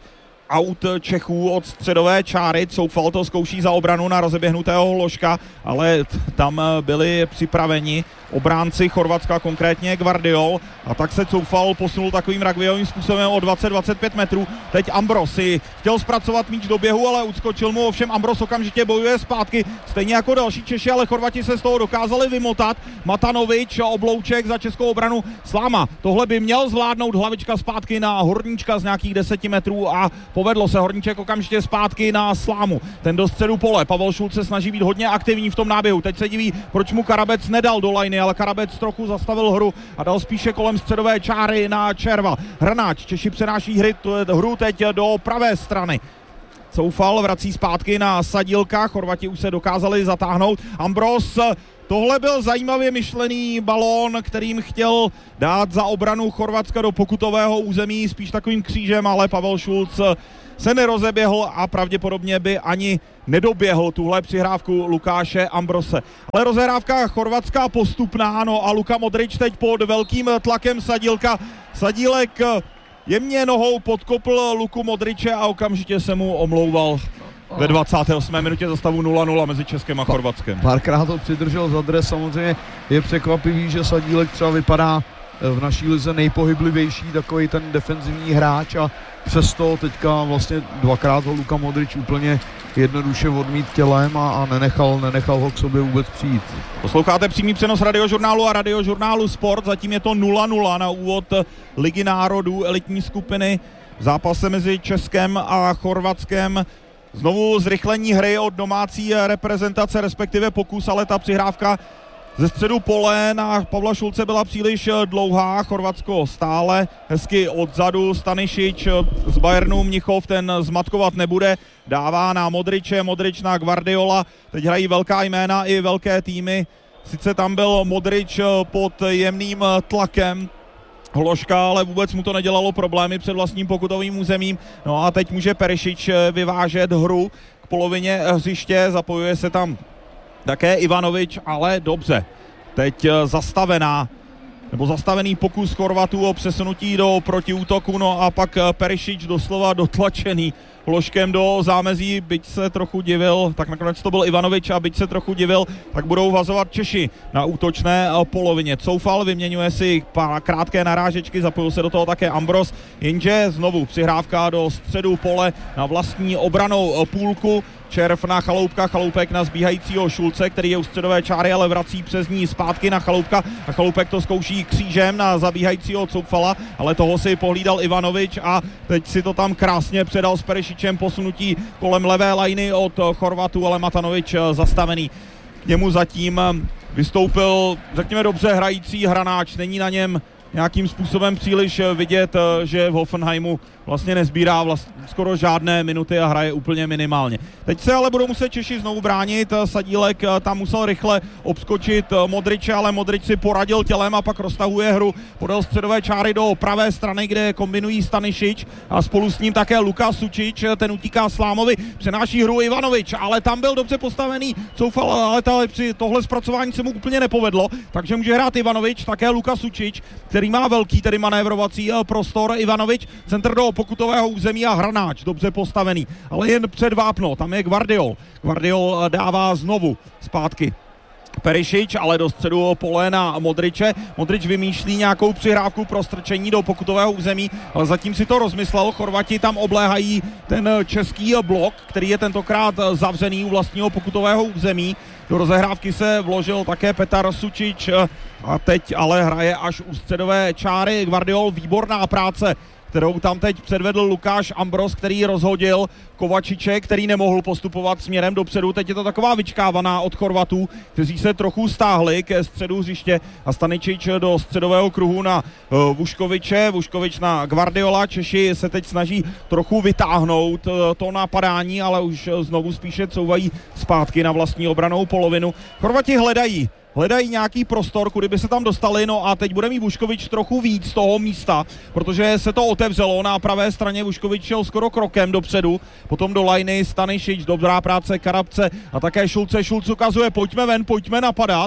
aut Čechů od středové čáry. Coufal to zkouší za obranu na rozeběhnutého Hloška, ale tam byli připraveni obránci Chorvatska, konkrétně Gvardiol, a tak se Coufal posunul takovým rugbyovým způsobem o dvacet až dvacet pět metrů. Teď Ambros si chtěl zpracovat míč do běhu, ale uskočil mu, ovšem Ambros okamžitě bojuje zpátky, stejně jako další Češi, ale Chorvati se z toho dokázali vymotat. Matanovič, oblouček za českou obranu, Sláma. Tohle by měl zvládnout, hlavička zpátky na Horníčka z nějakých deseti metrů a povedlo se. Horníček okamžitě zpátky na Slámu. Ten do středu pole. Pavel Šulc se snaží být hodně aktivní v tom náběhu. Teď se diví, proč mu Karabec nedal do lajny, ale Karabec trochu zastavil hru a dal spíše kolem středové čáry na Červa. Hranáč, Češi přenáší hry, hru teď do pravé strany. Coufal vrací zpátky na Sadílka, Chorvati už se dokázali zatáhnout. Ambros, tohle byl zajímavě myšlený balón, kterým chtěl dát za obranu Chorvatska do pokutového území, spíš takovým křížem, ale Pavel Šulc se nerozeběhl a pravděpodobně by ani nedoběhl tuhle přihrávku Lukáše Ambrose. Ale rozehrávka chorvatská postupná, no a Luka Modrič teď pod velkým tlakem Sadílka. Sadílek jemně nohou podkopl Luku Modriče a okamžitě se mu omlouval ve dvacáté osmé minutě za stavu nula nula mezi Českem a Chorvatskem. Párkrát to přidržel za dres, samozřejmě je překvapivý, že Sadílek třeba vypadá v naší lize nejpohyblivější, takový ten defenzivní hráč, a přesto teďka vlastně dvakrát ho Luka Modrič úplně jednoduše odmít tělem a, a nenechal, nenechal ho k sobě vůbec přijít. Posloucháte přímý přenos Radiožurnálu a Radiožurnálu Sport, zatím je to nula nula na úvod Ligy národů elitní skupiny v zápase mezi Českem a Chorvatskem. Znovu zrychlení hry od domácí reprezentace, respektive pokus, ale ta přihrávka ze středu pole na Pavla Šulce byla příliš dlouhá. Chorvatsko stále hezky odzadu. Stanišič z Bayernu Mnichov, ten zmatkovat nebude. Dává na Modriče, Modrič na Gvardiola. Teď hrají velká jména i velké týmy. Sice tam byl Modrič pod jemným tlakem Hloška, ale vůbec mu to nedělalo problémy před vlastním pokutovým územím. No a teď může Perišič vyvážet hru k polovině hřiště. Zapojuje se tam také Ivanovič, ale dobře. Teď zastavená, nebo zastavený pokus Chorvatů o přesunutí do protiútoku, no a pak Perišič doslova dotlačený Hloškem do zámezí, byť se trochu divil, tak nakonec to byl Ivanovič a byť se trochu divil, tak budou vazovat Češi na útočné polovině. Coufal vyměňuje si pár krátké narážečky, zapojil se do toho také Ambros, jenže znovu přihrávka do středu pole na vlastní obranou půlku. Červ na Chaloupka, Chaloupek na zbíhajícího Šulce, který je u středové čáry, ale vrací přes ní zpátky na Chaloupka a Chaloupek to zkouší křížem na zabíhajícího Coufala, ale toho si pohlídal Ivanovič a teď si to tam krásně předal s Perišičem, posunutí kolem levé lajny od Chorvatů, ale Matanovič zastavený. K němu zatím vystoupil, řekněme, dobře hrající Hranáč, není na něm nějakým způsobem příliš vidět, že v Hoffenheimu vlastně nezbírá vlast, skoro žádné minuty a hraje úplně minimálně. Teď se ale budou muset Češi znovu bránit, Sadílek tam musel rychle obskočit Modriče, ale Modrič si poradil tělem a pak roztahuje hru podél středové čáry do pravé strany, kde kombinují Stanišič a spolu s ním také Luka Sučič, ten utíká Slámovi, přenáší hru Ivanovič, ale tam byl dobře postavený Coufal, ale ta, při tohle zpracování se mu úplně nepovedlo, takže může hrát Ivanovič, také Luka Sučič, který má velký tedy manévrovací prostor. Ivanovič, centr do pokutového území a Hranáč, dobře postavený, ale jen před vápno, tam je Gvardiol. Gvardiol dává znovu zpátky Perišič, ale do středu pole na Modriče. Modrič vymýšlí nějakou přihrávku pro strčení do pokutového území, ale zatím si to rozmyslel. Chorvati tam obléhají ten český blok, který je tentokrát zavřený u vlastního pokutového území. Do rozehrávky se vložil také Petar Sučič a teď ale hraje až u středové čáry. Gvardiol, výborná práce, kterou tam teď předvedl Lukáš Ambros, který rozhodil Kovačiče, který nemohl postupovat směrem dopředu. Teď je to taková vyčkávaná od Chorvatů, kteří se trochu stáhli ke středu hřiště a Staničič do středového kruhu na uh, Vuškoviče, Vuškovič na Gvardiola. Češi se teď snaží trochu vytáhnout uh, to napadání, ale už znovu spíše couvají zpátky na vlastní obranou polovinu. Chorvati hledají Hledají nějaký prostor, kudy by se tam dostali, no a teď bude mít Vuškovič trochu víc toho místa, protože se to otevřelo na pravé straně. Vuškovič šel skoro krokem dopředu, potom do lajny Stanišič, dobrá práce Karabce a také Šulce. Šulc ukazuje, pojďme ven, pojďme napadat.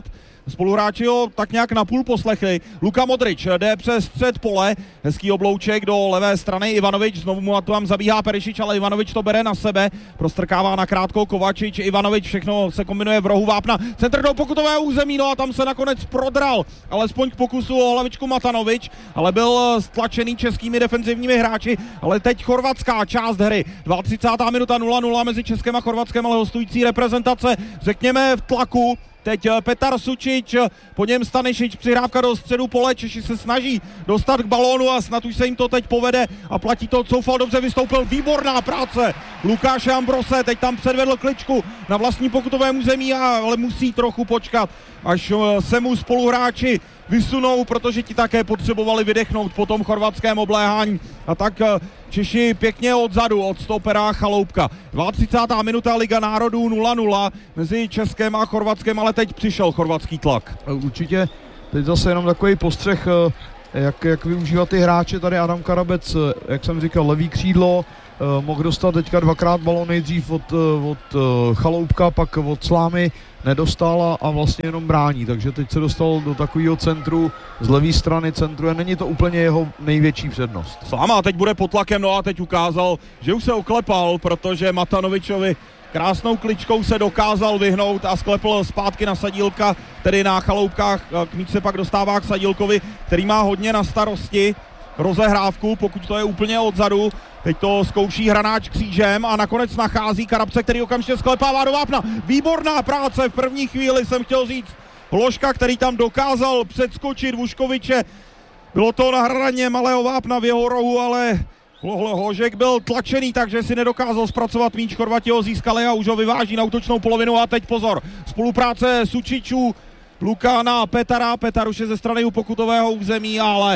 spoluhráči ho tak nějak napůl poslechli. Luka Modrič jde přes střed pole, hezký oblouček do levé strany, Ivanovič, znovu mu tam zabíhá Perišič, ale Ivanovič to bere na sebe, prostrkává na krátkou Kovačič, Ivanovič, všechno se kombinuje v rohu vápna, centr do pokutového území, no a tam se nakonec prodral, alespoň k pokusu o hlavičku Matanovič, ale byl stlačený českými defenzivními hráči, ale teď chorvatská část hry, třicátá druhá minuta nula nula mezi Českem a Chorvatskem, ale hostující reprezentace, řekněme v tlaku. Teď Petar Sučič, po něm Stanišič, přihrávka do středu pole, Češi se snaží dostat k balónu a snad už se jim to teď povede a platí to, Coufal dobře vystoupil, výborná práce Lukáše Ambrose, teď tam předvedl kličku na vlastní pokutovém území, ale musí trochu počkat, až se mu spoluhráči vysunou, protože ti také potřebovali vydechnout po tom chorvatském obléhání a tak Češi pěkně odzadu od stopera Chaloupka. třicátá druhá minuta, Liga národů nula nula mezi Českem a Chorvatskem, ale teď přišel chorvatský tlak. Určitě teď zase jenom takový postřeh, jak, jak využívat ty hráče. Tady Adam Karabec, jak jsem říkal, levý křídlo, mohl dostat teďka dvakrát balón, nejdřív od, od Chaloupka, pak od Slámy, nedostal a, a vlastně jenom brání, takže teď se dostal do takového centru, z levé strany centru, není to úplně jeho největší přednost. Sláma teď bude pod tlakem, no a teď ukázal, že už se oklepal, protože Matanovičovi krásnou kličkou se dokázal vyhnout a sklepl zpátky na Sadílka, tedy na Chaloupkách, k míč se pak dostává k Sadílkovi, který má hodně na starosti rozehrávku, pokud to je úplně odzadu. Teď to zkouší Hranáč křížem a nakonec nachází Karabce, který okamžitě sklepává do vápna. Výborná práce v první chvíli, jsem chtěl říct. Hložka, který tam dokázal předskočit Vuškoviče. Bylo to na hraně malého vápna v jeho rohu, ale Hložek byl tlačený, takže si nedokázal zpracovat míč. Chorvati ho získali a už ho vyváží na útočnou polovinu a teď pozor. Spolupráce Sučičů, Luka na Petara. Petar už je ze strany u pokutového území, ale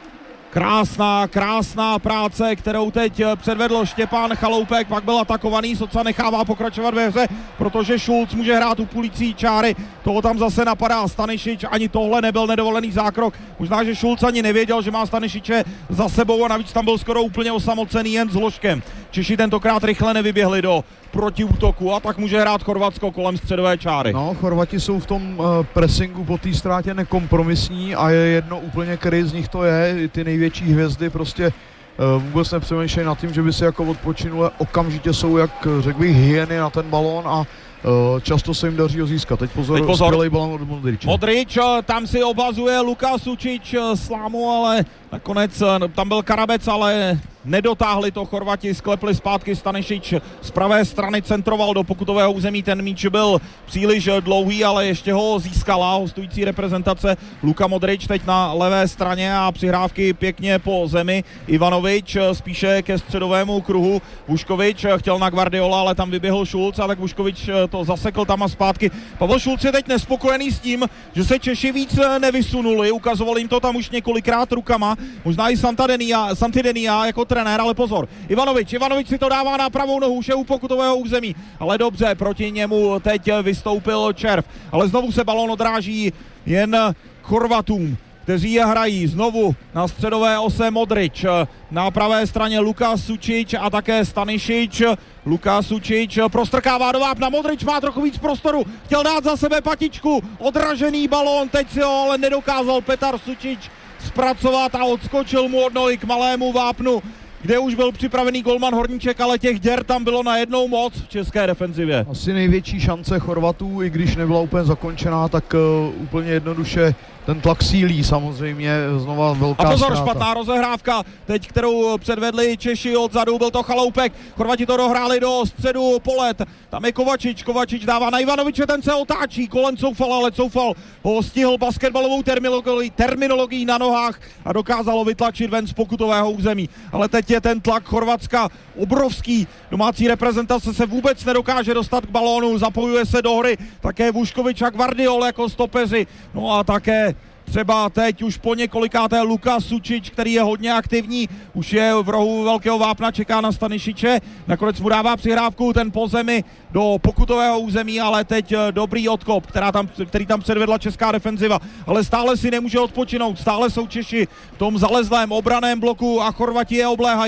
krásná, krásná práce, kterou teď předvedl Štěpán Chaloupek, pak byl atakovaný, Soca nechává pokračovat ve hře, protože Šulc může hrát u půlící čáry, toho tam zase napadá Stanišič, ani tohle nebyl nedovolený zákrok, možná, že Šulc ani nevěděl, že má Stanišiče za sebou a navíc tam byl skoro úplně osamocený jen s Hložkem. Češi tentokrát rychle nevyběhli do protiútoku a tak může hrát Chorvatsko kolem středové čáry. No, Chorvati jsou v tom uh, pressingu po té ztrátě nekompromisní a je jedno úplně, který z nich to je, ty největší hvězdy prostě uh, vůbec nepřemýšlejí nad tím, že by si jako odpočinuli, okamžitě jsou, jak řekl bych, hyeny na ten balón a Uh, často se jim daří ho získat. Teď pozor, Teď pozor. skvělej balón od Modriče. Modrič, tam si obazuje Luka Sučič Slámu, ale nakonec tam byl Karabec, ale nedotáhli to Chorvati, sklepli zpátky Stanišič z pravé strany, centroval do pokutového území, ten míč byl příliš dlouhý, ale ještě ho získala hostující reprezentace. Luka Modrič teď na levé straně a přihrávky pěkně po zemi. Ivanovič spíše ke středovému kruhu. Vuškovič chtěl na Guardiola, ale tam vyběhl Šulc a tak Vuškovič to zasekl tam a zpátky. Pavel Šulc je teď nespokojený s tím, že se Češi víc nevysunuli, ukazovali jim to tam už několikrát rukama, možná i Santidenia jako trenér, ale pozor, Ivanovič, Ivanovič si to dává na pravou nohu, už je u pokutového území, ale dobře, proti němu teď vystoupil Červ, ale znovu se balón odráží jen Chorvatům, kteří je hrají znovu na středové ose Modrič, na pravé straně Luka Sučič a také Stanišič. Luka Sučič prostrkává do vápna, Modrič má trochu víc prostoru, chtěl dát za sebe patičku, odražený balón, teď si ho ale nedokázal Petar Sučič zpracovat a odskočil mu od nohy k malému vápnu, kde už byl připravený golman Horníček, ale těch děr tam bylo najednou moc v české defenzivě. Asi největší šance Chorvatů, i když nebyla úplně zakončená, tak uh, úplně jednoduše ten tlak sílí samozřejmě, znova velká A pozor, ztráta. Špatná rozehrávka, teď kterou předvedli Češi odzadu, byl to Chaloupek, Chorvati to dohráli do středu polet, tam je Kovačič, Kovačič dává na Ivanoviče, ten se otáčí kolem Coufala, ale Coufal ho stihl basketbalovou terminologií, terminologií na nohách a dokázalo vytlačit ven z pokutového území. Ale teď je ten tlak Chorvatska obrovský, domácí reprezentace se vůbec nedokáže dostat k balónu, zapojuje se do hry také Vuškovič a Guardiol jako stopeři, no a také třeba teď už po několikáté Luka Sučič, který je hodně aktivní, už je v rohu velkého vápna, čeká na Stanišiče, nakonec mu dává přihrávku, ten po zemi do pokutového území, ale teď dobrý odkop, která tam, který tam předvedla česká defenziva, ale stále si nemůže odpočinout, stále jsou Češi v tom zalezlém obraném bloku a Chorvati je obléhají.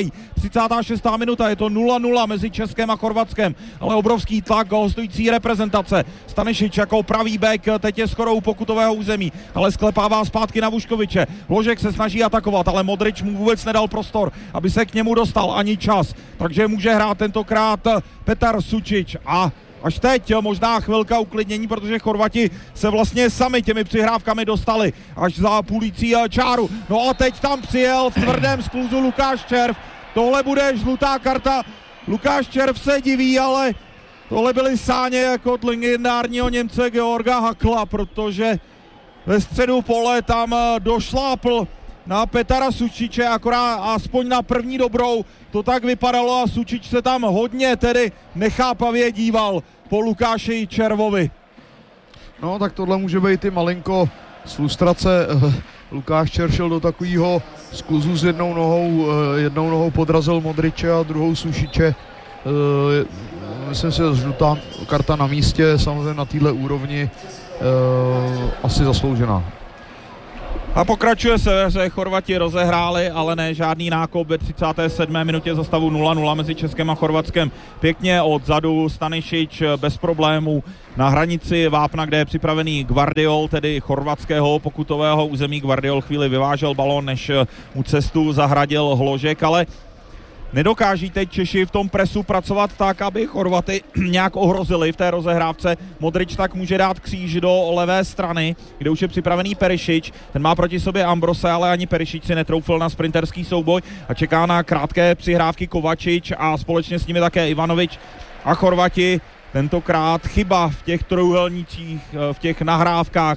třicátá šestá minuta, je to nula nula mezi Českem a Chorvatskem, ale obrovský tlak hostující reprezentace. Stanišič jako pravý bek, teď je skoro u pokutového území, ale sklepává zpátky na Vuškoviče. Hložek se snaží atakovat, ale Modrič mu vůbec nedal prostor, aby se k němu dostal, ani čas, takže může hrát tentokrát Petar Sučić a až teď možná chvilka uklidnění, protože Chorvati se vlastně sami těmi přihrávkami dostali až za půlící čáru. No a teď tam přijel v tvrdém skluzu Lukáš Červ. Tohle bude žlutá karta. Lukáš Červ se diví, ale tohle byly sáně jako od legendárního Němce Georga Hakla, protože ve středu pole tam došlápl na Petara Sučiče, akorát aspoň na první dobrou to tak vypadalo a Sučič se tam hodně tedy nechápavě díval po Lukáši Červovi. No tak tohle může být i malinko z frustrace. Lukáš Červ šel do takového skluzu s jednou nohou, jednou nohou podrazil Modriče a druhou Sušiče. Myslím si, že žlutá karta na místě, samozřejmě na téhle úrovni asi zasloužená. A pokračuje se, že Chorvati rozehráli, ale ne žádný nákop ve třicáté sedmé minutě za stavu nula nula mezi Českem a Chorvatskem. Pěkně odzadu Stanišič bez problémů na hranici vápna, kde je připravený Gvardiol, tedy chorvatského pokutového území. Gvardiol chvíli vyvážel balón, než mu cestu zahradil Hložek, ale nedokáží teď Češi v tom presu pracovat tak, aby Chorvaty nějak ohrozili v té rozehrávce. Modrič tak může dát kříž do levé strany, kde už je připravený Perišič. Ten má proti sobě Ambrose, ale ani Perišič si netroufl na sprinterský souboj a čeká na krátké přihrávky Kovačič a společně s nimi také Ivanovič a Chorvati. Tentokrát chyba v těch trojúhelnících, v těch nahrávkách.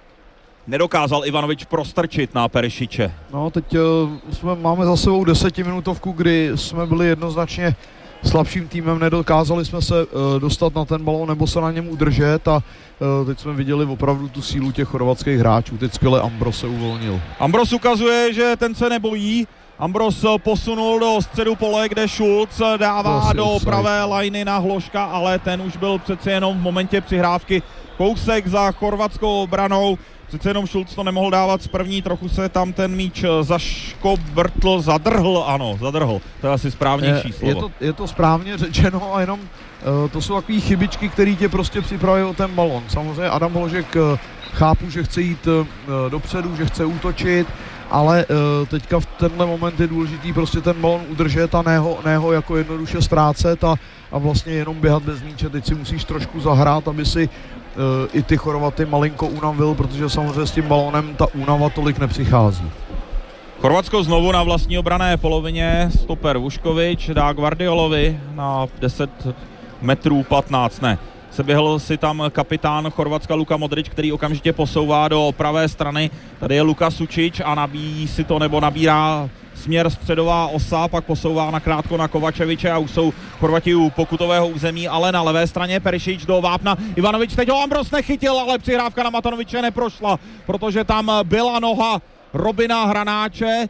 Nedokázal Ivanovič prostrčit na Perišiče. No, teď uh, jsme, máme za sebou desetiminutovku, kdy jsme byli jednoznačně slabším týmem, nedokázali jsme se uh, dostat na ten balón nebo se na něm udržet a uh, teď jsme viděli opravdu tu sílu těch chorvatských hráčů. Teď skvěle Ambros se uvolnil. Ambros ukazuje, že ten se nebojí. Ambros posunul do středu pole, kde Schulz dává do pravé lajny na Hložka, ale ten už byl přece jenom v momentě přihrávky kousek za chorvatskou obranou. Přece jenom Schulz to nemohl dávat z první, trochu se tam ten míč zaškobrtl, zadrhl, ano, zadrhl. To je asi správnější slovo. Je to, je to správně řečeno a jenom uh, to jsou takové chybičky, které tě prostě připravují o ten balon. Samozřejmě Adam Hložek uh, chápu, že chce jít uh, dopředu, že chce útočit, ale uh, teďka v tenhle moment je důležitý prostě ten balon udržet a ne ho, ne ho jako jednoduše ztrácet a, a vlastně jenom běhat bez míče. Teď si musíš trošku zahrát, aby si uh, i ty Chorvaty malinko unavil, protože samozřejmě s tím balónem ta únava tolik nepřichází. Chorvatsko znovu na vlastní obrané polovině, stoper Vuškovič dá Gvardiolovi na deset metrů patnáct, ne. Seběhl si tam kapitán Chorvatska Luka Modrič, který okamžitě posouvá do pravé strany. Tady je Luka Sučić a nabíjí si to nebo nabírá směr středová osa, pak posouvá nakrátko na Kovačeviče a už jsou Chorvati u pokutového území, ale na levé straně Perišič do vápna. Ivanovič teď ho Ambros nechytil, ale přihrávka na Matanoviče neprošla, protože tam byla noha Robina Hranáče,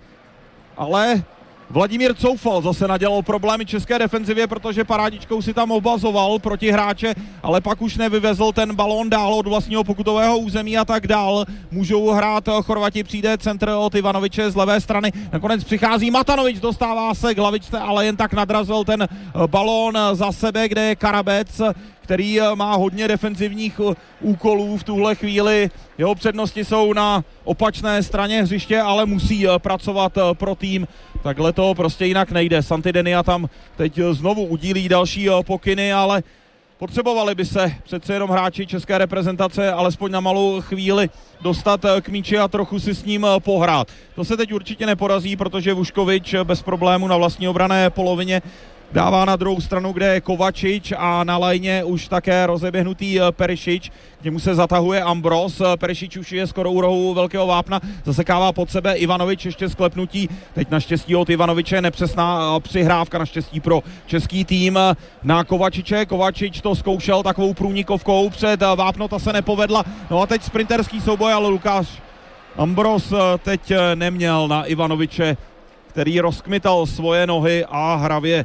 ale Vladimír Coufal zase nadělal problémy české defenzivě, protože parádičkou si tam obazoval proti hráče, ale pak už nevyvezl ten balón dál od vlastního pokutového území a tak dál. Můžou hrát Chorvati, přijde centr od Ivanoviče z levé strany. Nakonec přichází Matanovič, dostává se k hlavičce, ale jen tak nadrazil ten balón za sebe, kde je Karabec, který má hodně defenzivních úkolů v tuhle chvíli. Jeho přednosti jsou na opačné straně hřiště, ale musí pracovat pro tým. Takhle to prostě jinak nejde. Santidenia tam teď znovu udílí další pokyny, ale potřebovali by se přece jenom hráči české reprezentace alespoň na malou chvíli dostat k míči a trochu si s ním pohrát. To se teď určitě nepodaří, protože Vuškovič bez problému na vlastní obrané polovině dává na druhou stranu, kde je Kovačič a na lajně už také rozeběhnutý Perišič. K němu se zatahuje Ambros. Perišič už je skoro u rohu velkého vápna. Zasekává pod sebe Ivanovič, ještě sklepnutí. Teď naštěstí od Ivanoviče nepřesná přihrávka, naštěstí pro český tým na Kovačiče. Kovačič to zkoušel takovou průnikovkou před vápno, ta se nepovedla. No a teď sprinterský souboj, ale Lukáš Ambros teď neměl na Ivanoviče, který rozkmital svoje nohy a hravě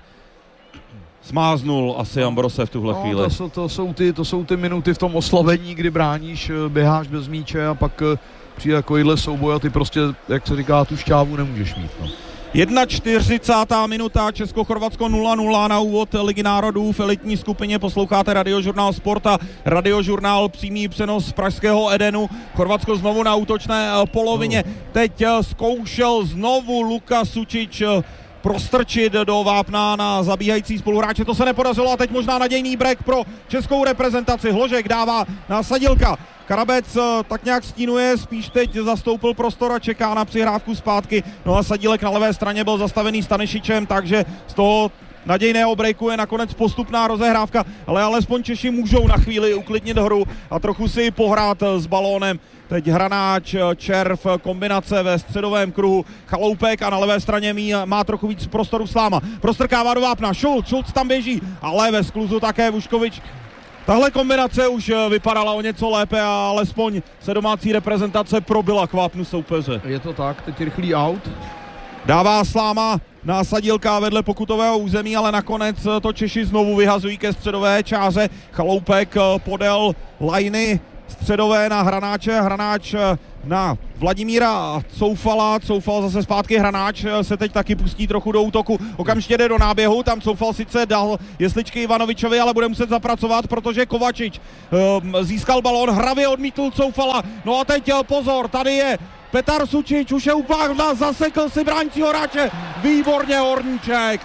smáznul asi Ambrose v tuhle no, chvíli. To jsou, to, jsou ty, to jsou ty minuty v tom oslavení, kdy bráníš, běháš bez míče a pak přijde takovýhle souboj a ty prostě, jak se říká, tu šťávu nemůžeš mít. No. čtyřicátá jedna minuta, Česko-Chorvatsko nula nula na úvod Ligy národů v elitní skupině. Posloucháte Radiožurnál Sport a Radiožurnál přímý přenos z pražského Edenu. Chorvatsko znovu na útočné polovině. Teď zkoušel znovu Luka Sučič prostrčit do vápna na zabíhající spoluhráče. To se nepodařilo a teď možná nadějný break pro českou reprezentaci. Hložek dává na Sadilka. Karabec tak nějak stínuje, spíš teď zastoupil prostor a čeká na přihrávku zpátky. No a Sadílek na levé straně byl zastavený Stanišičem, takže z toho nadějného breaku je nakonec postupná rozehrávka, ale alespoň Češi můžou na chvíli uklidnit hru a trochu si pohrát s balónem. Teď Hranáč, Červ, kombinace ve středovém kruhu, Chaloupek a na levé straně má trochu víc prostoru Sláma. Prostrkává do vápna, Šulc, Šulc tam běží, ale ve skluzu také Vuškovič. Tahle kombinace už vypadala o něco lépe a alespoň se domácí reprezentace probila k vápnu soupeře. Je to tak, teď rychlý out. Dává Sláma na Sadílka vedle pokutového území, ale nakonec to Češi znovu vyhazují ke středové čáře. Chaloupek podél lajny středové na Hranáče, Hranáč na Vladimíra Coufala, Coufal zase zpátky, Hranáč se teď taky pustí trochu do útoku, okamžitě jde do náběhu, tam Coufal sice dal jesličky Ivanovičovi, ale bude muset zapracovat, protože Kovačič um, získal balón, hravě odmítl Coufala, no a teď pozor, tady je Petar Sučič, už je úplně, zasekl si bránícího hráče, výborně Horníček,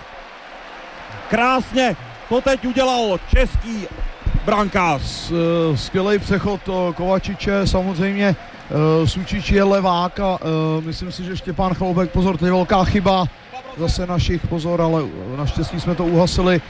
krásně to teď udělal český brankář. Skvělý přechod Kovačiče, samozřejmě Sučič je levák a myslím si, že Štěpán Chaloupek, pozor, to je velká chyba zase našich, pozor, ale naštěstí jsme to uhasili.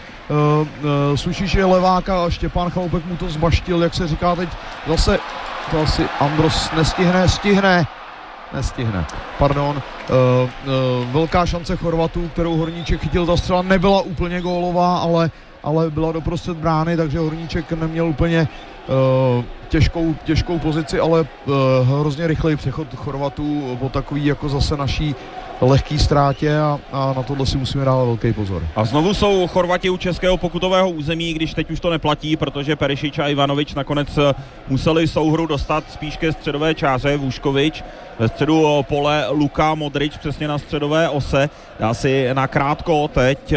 Sučič je levák a Štěpán Chaloupek mu to zbaštil, jak se říká teď, zase to asi Andros nestihne, stihne, nestihne, pardon. Uh, uh, velká šance Chorvatů, kterou Horníček chytil, ta střela nebyla úplně gólová, ale, ale byla doprostřed brány, takže Horníček neměl úplně uh, těžkou, těžkou pozici, ale uh, hrozně rychlej přechod Chorvatů po takový jako zase naší lehký ztrátě a, a na tohle si musíme dávat velký pozor. A znovu jsou Chorvati u českého pokutového území, když teď už to neplatí, protože Perišič a Ivanovič nakonec museli souhru dostat spíš ke středové čáře. Vuškovič ve středu pole, Luka Modrič přesně na středové ose, dá si nakrátko teď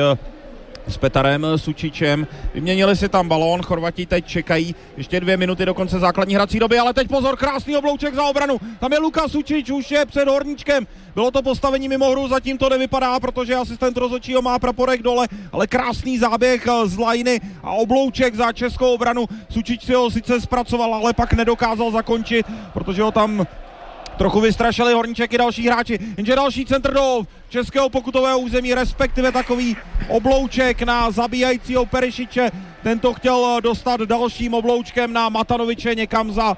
s Petarem Sučičem. Vyměnili si tam balón, Chorvati teď čekají ještě dvě minuty do konce základní hrací doby, ale teď pozor, krásný oblouček za obranu. Tam je Luka Sučič, už je před Horníčkem. Bylo to postavení mimo hru, zatím to nevypadá, protože asistent rozhodčího má praporek dole, ale krásný záběh z lajny a oblouček za českou obranu. Sučič si ho sice zpracoval, ale pak nedokázal zakončit, protože ho tam trochu vystrašili Horníček i další hráči, jenže další centr do českého pokutového území, respektive takový oblouček na zabíjajícího Perišiče. Tento chtěl dostat dalším obloučkem na Matanoviče někam za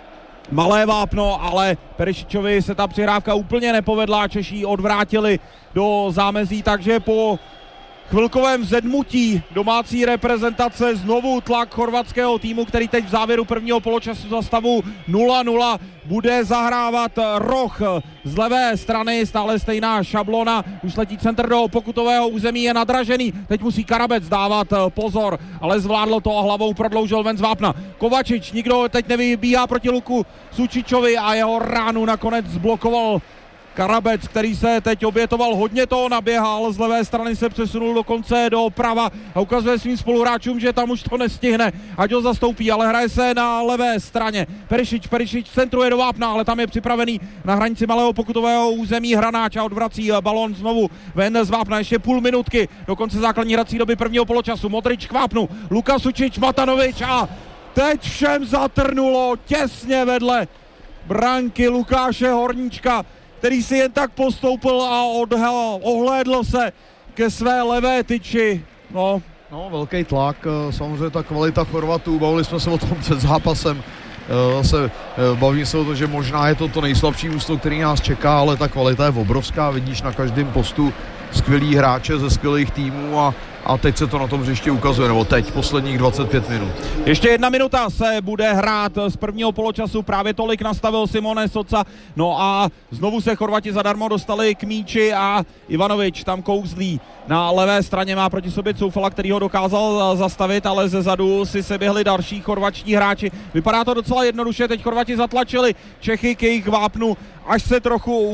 malé vápno, ale Perišičovi se ta přihrávka úplně nepovedla, Češi odvrátili do zámezí, takže po chvilkovém zedmutí domácí reprezentace znovu tlak chorvatského týmu, který teď v závěru prvního poločasu za stavu nula nula bude zahrávat roh z levé strany, stále stejná šablona, už letí centr do pokutového území, je nadražený, teď musí Karabec dávat pozor, ale zvládl to a hlavou prodloužil ven z vápna. Kovačič, nikdo teď nevybíhá proti Luku Sučičovi a jeho ránu nakonec zblokoval Karabec, který se teď obětoval, hodně toho naběhal, z levé strany se přesunul dokonce do prava a ukazuje svým spoluhráčům, že tam už to nestihne, ať ho zastoupí, ale hraje se na levé straně. Perišič, Perišič centruje do vápna, ale tam je připravený na hranici malého pokutového území Hranáč a odvrací balón znovu ven z vápna, ještě půl minutky do konce základní hrací doby prvního poločasu. Modrič k vápnu, Luka Sučič, Matanovič a teď všem zatrnulo těsně vedle branky Lukáše Horníčka, který si jen tak postoupil a odhel, ohlédl se ke své levé tyči. No. no, velký tlak, samozřejmě ta kvalita Chorvatů, bavili jsme se o tom před zápasem, zase bavím se o tom, že možná je to to nejslabší ústo, který nás čeká, ale ta kvalita je obrovská, vidíš na každém postu skvělý hráče ze skvělých týmů a A teď se to na tom hřišti ukazuje, nebo teď, posledních dvacet pět minut. Ještě jedna minuta se bude hrát z prvního poločasu, právě tolik nastavil Simone Soca, no a znovu se Chorvati zadarmo dostali k míči a Ivanovič tam kouzlí. Na levé straně má proti sobě Coufala, který ho dokázal zastavit, ale ze zadu si se běhli další chorvačtí hráči. Vypadá to docela jednoduše, teď Chorvati zatlačili Čechy k jejich vápnu, až se trochu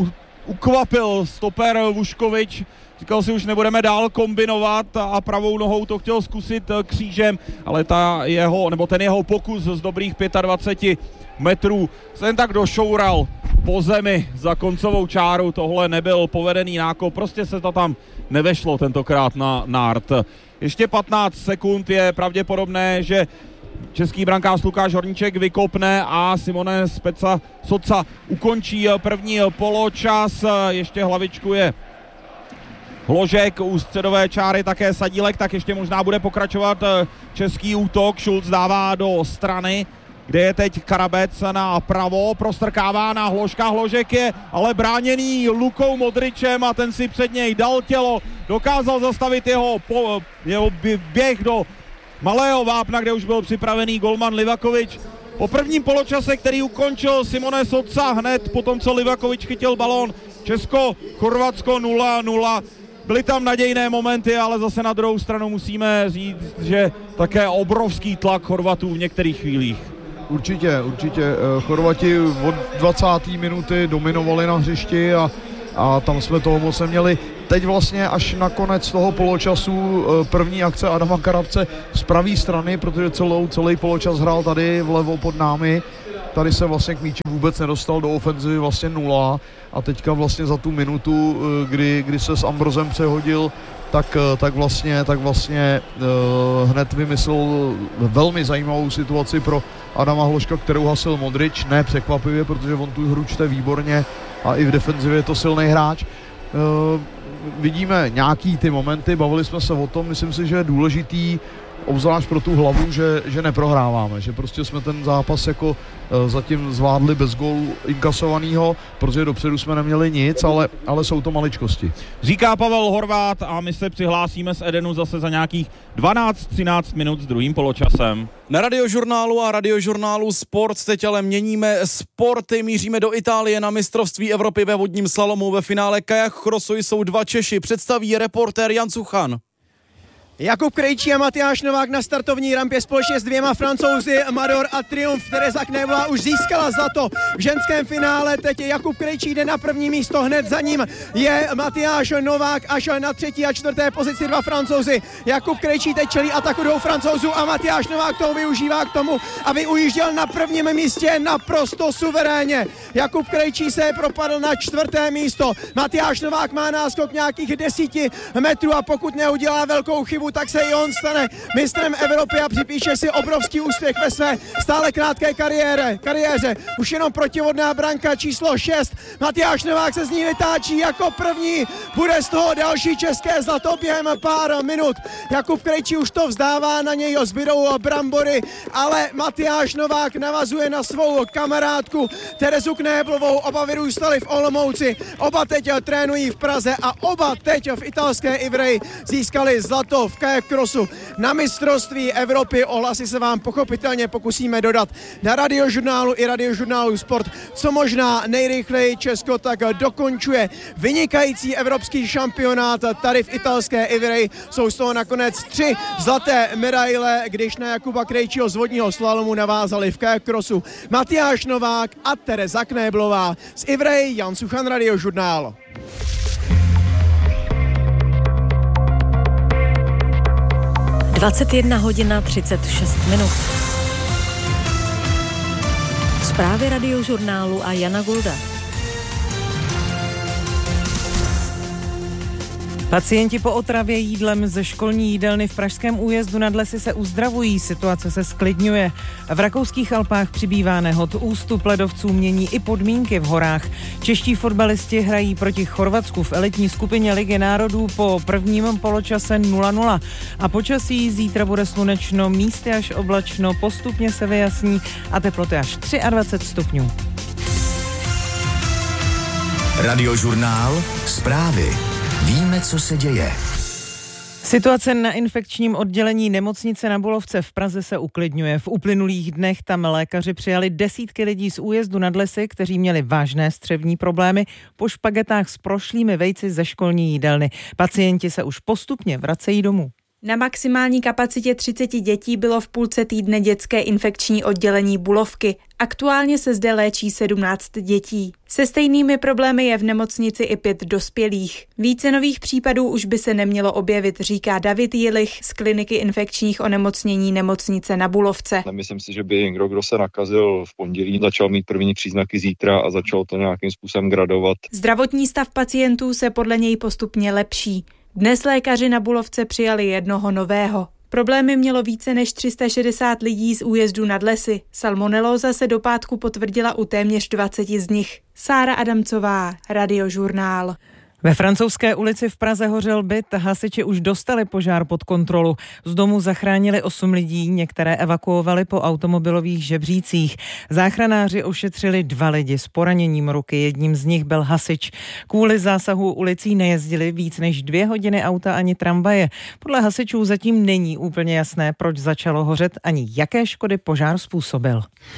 ukvapil stoper Vuškovič. Říkal si, už nebudeme dál kombinovat a pravou nohou to chtěl zkusit křížem, ale ta jeho, nebo ten jeho pokus z dobrých dvacet pět metrů se jen tak došoural po zemi za koncovou čáru. Tohle nebyl povedený nákop, prostě se to tam nevešlo tentokrát na nárt. Ještě patnáct sekund, je pravděpodobné, že český brankář Lukáš Horníček vykopne a Simone Speca Soca ukončí první poločas. Ještě hlavičkuje Hložek u středové čáry, také Sadílek, tak ještě možná bude pokračovat český útok. Šulc dává do strany, kde je teď Karabec na pravo, prostrkává na Hložka, Hložek je ale bráněný Lukou Modričem a ten si před něj dal tělo, dokázal zastavit jeho, po, jeho běh do malého vápna, kde už byl připravený golman Livakovič. Po prvním poločase, který ukončil Simone Soca hned po tom, co Livakovič chytil balón, Česko-Chorvatsko nula nula. Byly tam nadějné momenty, ale zase na druhou stranu musíme říct, že také obrovský tlak Chorvatů v některých chvílích. Určitě, určitě. Chorvati od dvacáté minuty dominovali na hřišti a, a tam jsme toho moc neměli. Teď vlastně až na konec toho poločasu první akce Adama Karabce z pravé strany, protože celou, celý poločas hrál tady vlevo pod námi. Tady se vlastně k míči vůbec nedostal, do ofenzivy vlastně nula a teďka vlastně za tu minutu, kdy, kdy se s Ambrozem přehodil, tak, tak vlastně, tak vlastně uh, hned vymyslel velmi zajímavou situaci pro Adama Hložka, kterou hasil Modrič, ne překvapivě, protože on tu hru čte výborně a i v defenzivě je to silný hráč. Uh, vidíme nějaký ty momenty, bavili jsme se o tom, myslím si, že je důležitý, obzvlášť pro tu hlavu, že, že neprohráváme, že prostě jsme ten zápas jako uh, zatím zvládli bez gólu inkasovanýho, protože dopředu jsme neměli nic, ale, ale jsou to maličkosti. Říká Pavel Horvát a my se přihlásíme z Edenu zase za nějakých dvanáct třináct minut s druhým poločasem. Na Radiožurnálu a Radiožurnálu Sport teď ale měníme sporty, míříme do Itálie na mistrovství Evropy ve vodním slalomu. Ve finále kajak crossu jsou dva Češi, představí reportér Jan Suchan. Jakub Krejčí a Matyáš Novák na startovní rampě společně s dvěma Francouzi Amador a Triumf. Tereza Kneblová už získala zlato v ženském finále. Teď Jakub Krejčí jde na první místo, hned za ním je Matyáš Novák, až na třetí a čtvrté pozici dva Francouzi. Jakub Krejčí teď čelí ataku dvou Francouzů a Matyáš Novák toho využívá k tomu, aby ujížděl na prvním místě naprosto suverénně. Jakub Krejčí se propadl na čtvrté místo. Matyáš Novák má náskok nějakých desíti metrů a pokud neudělá velkou chybu, tak se i on stane mistrem Evropy a připíše si obrovský úspěch ve své stále krátké kariéře. kariéře. Už jenom protivodná branka číslo šest. Matyáš Novák se z ní vytáčí jako první. Bude z toho další české zlato během pár minut. Jakub Krejčí už to vzdává, na něj zbydou brambory, ale Matyáš Novák navazuje na svou kamarádku Terezu Kneblovou. Oba vyrůstali v Olomouci, oba teď trénují v Praze a oba teď v italské Ivreji získali zlato v kajak crossu. Na mistrovství Evropy ohlasy se vám pochopitelně pokusíme dodat na Radiožurnálu i Radiožurnálu Sport. Co možná nejrychleji Česko tak dokončuje vynikající evropský šampionát tady v italské Ivreji. Jsou z toho nakonec tři zlaté medaile, když na Jakuba Krejčího z vodního slalomu navázali v kajak crossu Matyáš Novák a Tereza Kneblová. Z Ivreji Jan Suchan, Radiožurnál. dvacet jedna hodina třicet šest minut. Zprávy Radiožurnálu a Jana Gulda. Pacienti po otravě jídlem ze školní jídelny v pražském Újezdu nad Lesy se uzdravují, situace se sklidňuje. V rakouských Alpách přibývá nehod, ústup ledovců mění i podmínky v horách. Čeští fotbalisti hrají proti Chorvatsku v elitní skupině Ligy národů po prvním poločase nula nula. A počasí zítra bude slunečno, místy až oblačno, postupně se vyjasní a teploty až dvacet tři stupňů. Radiožurnál, zprávy. Víme, co se děje. Situace na infekčním oddělení nemocnice na Bulovce v Praze se uklidňuje. V uplynulých dnech tam lékaři přijali desítky lidí z Újezdu nad Lesy, kteří měli vážné střevní problémy po špagetách s prošlými vejci ze školní jídelny. Pacienti se už postupně vracejí domů. Na maximální kapacitě třicet dětí bylo v půlce týdne dětské infekční oddělení Bulovky. Aktuálně se zde léčí sedmnáct dětí. Se stejnými problémy je v nemocnici i pět dospělých. Více nových případů už by se nemělo objevit, říká David Jilich z kliniky infekčních onemocnění nemocnice na Bulovce. Nemyslím si, že by někdo, kdo se nakazil v pondělí, začal mít první příznaky zítra a začal to nějakým způsobem gradovat. Zdravotní stav pacientů se podle něj postupně lepší. Dnes lékaři na Bulovce přijali jednoho nového. Problémy mělo více než tři sta šedesát lidí z újezdu Nad Lesy. Salmonelóza se do pátku potvrdila u téměř dvaceti z nich. Sára Adamcová, Radiožurnál. Ve Francouzské ulici v Praze hořel byt, hasiči už dostali požár pod kontrolu. Z domu zachránili osm lidí, některé evakuovali po automobilových žebřících. Záchranáři ošetřili dva lidi s poraněním ruky, jedním z nich byl hasič. Kvůli zásahu ulicí nejezdili víc než dvě hodiny auta ani tramvaje. Podle hasičů zatím není úplně jasné, proč začalo hořet ani jaké škody požár způsobil.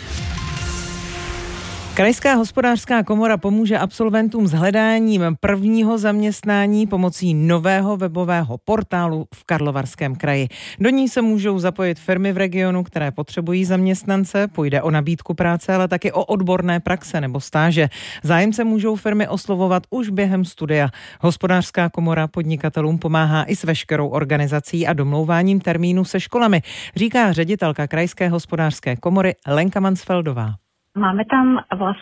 Krajská hospodářská komora pomůže absolventům s hledáním prvního zaměstnání pomocí nového webového portálu v Karlovarském kraji. Do ní se můžou zapojit firmy v regionu, které potřebují zaměstnance, půjde o nabídku práce, ale taky o odborné praxe nebo stáže. Zájemce můžou firmy oslovovat už během studia. Hospodářská komora podnikatelům pomáhá i s veškerou organizací a domlouváním termínu se školami, říká ředitelka Krajské hospodářské komory Lenka Mansfeldová. Máme tam vlastně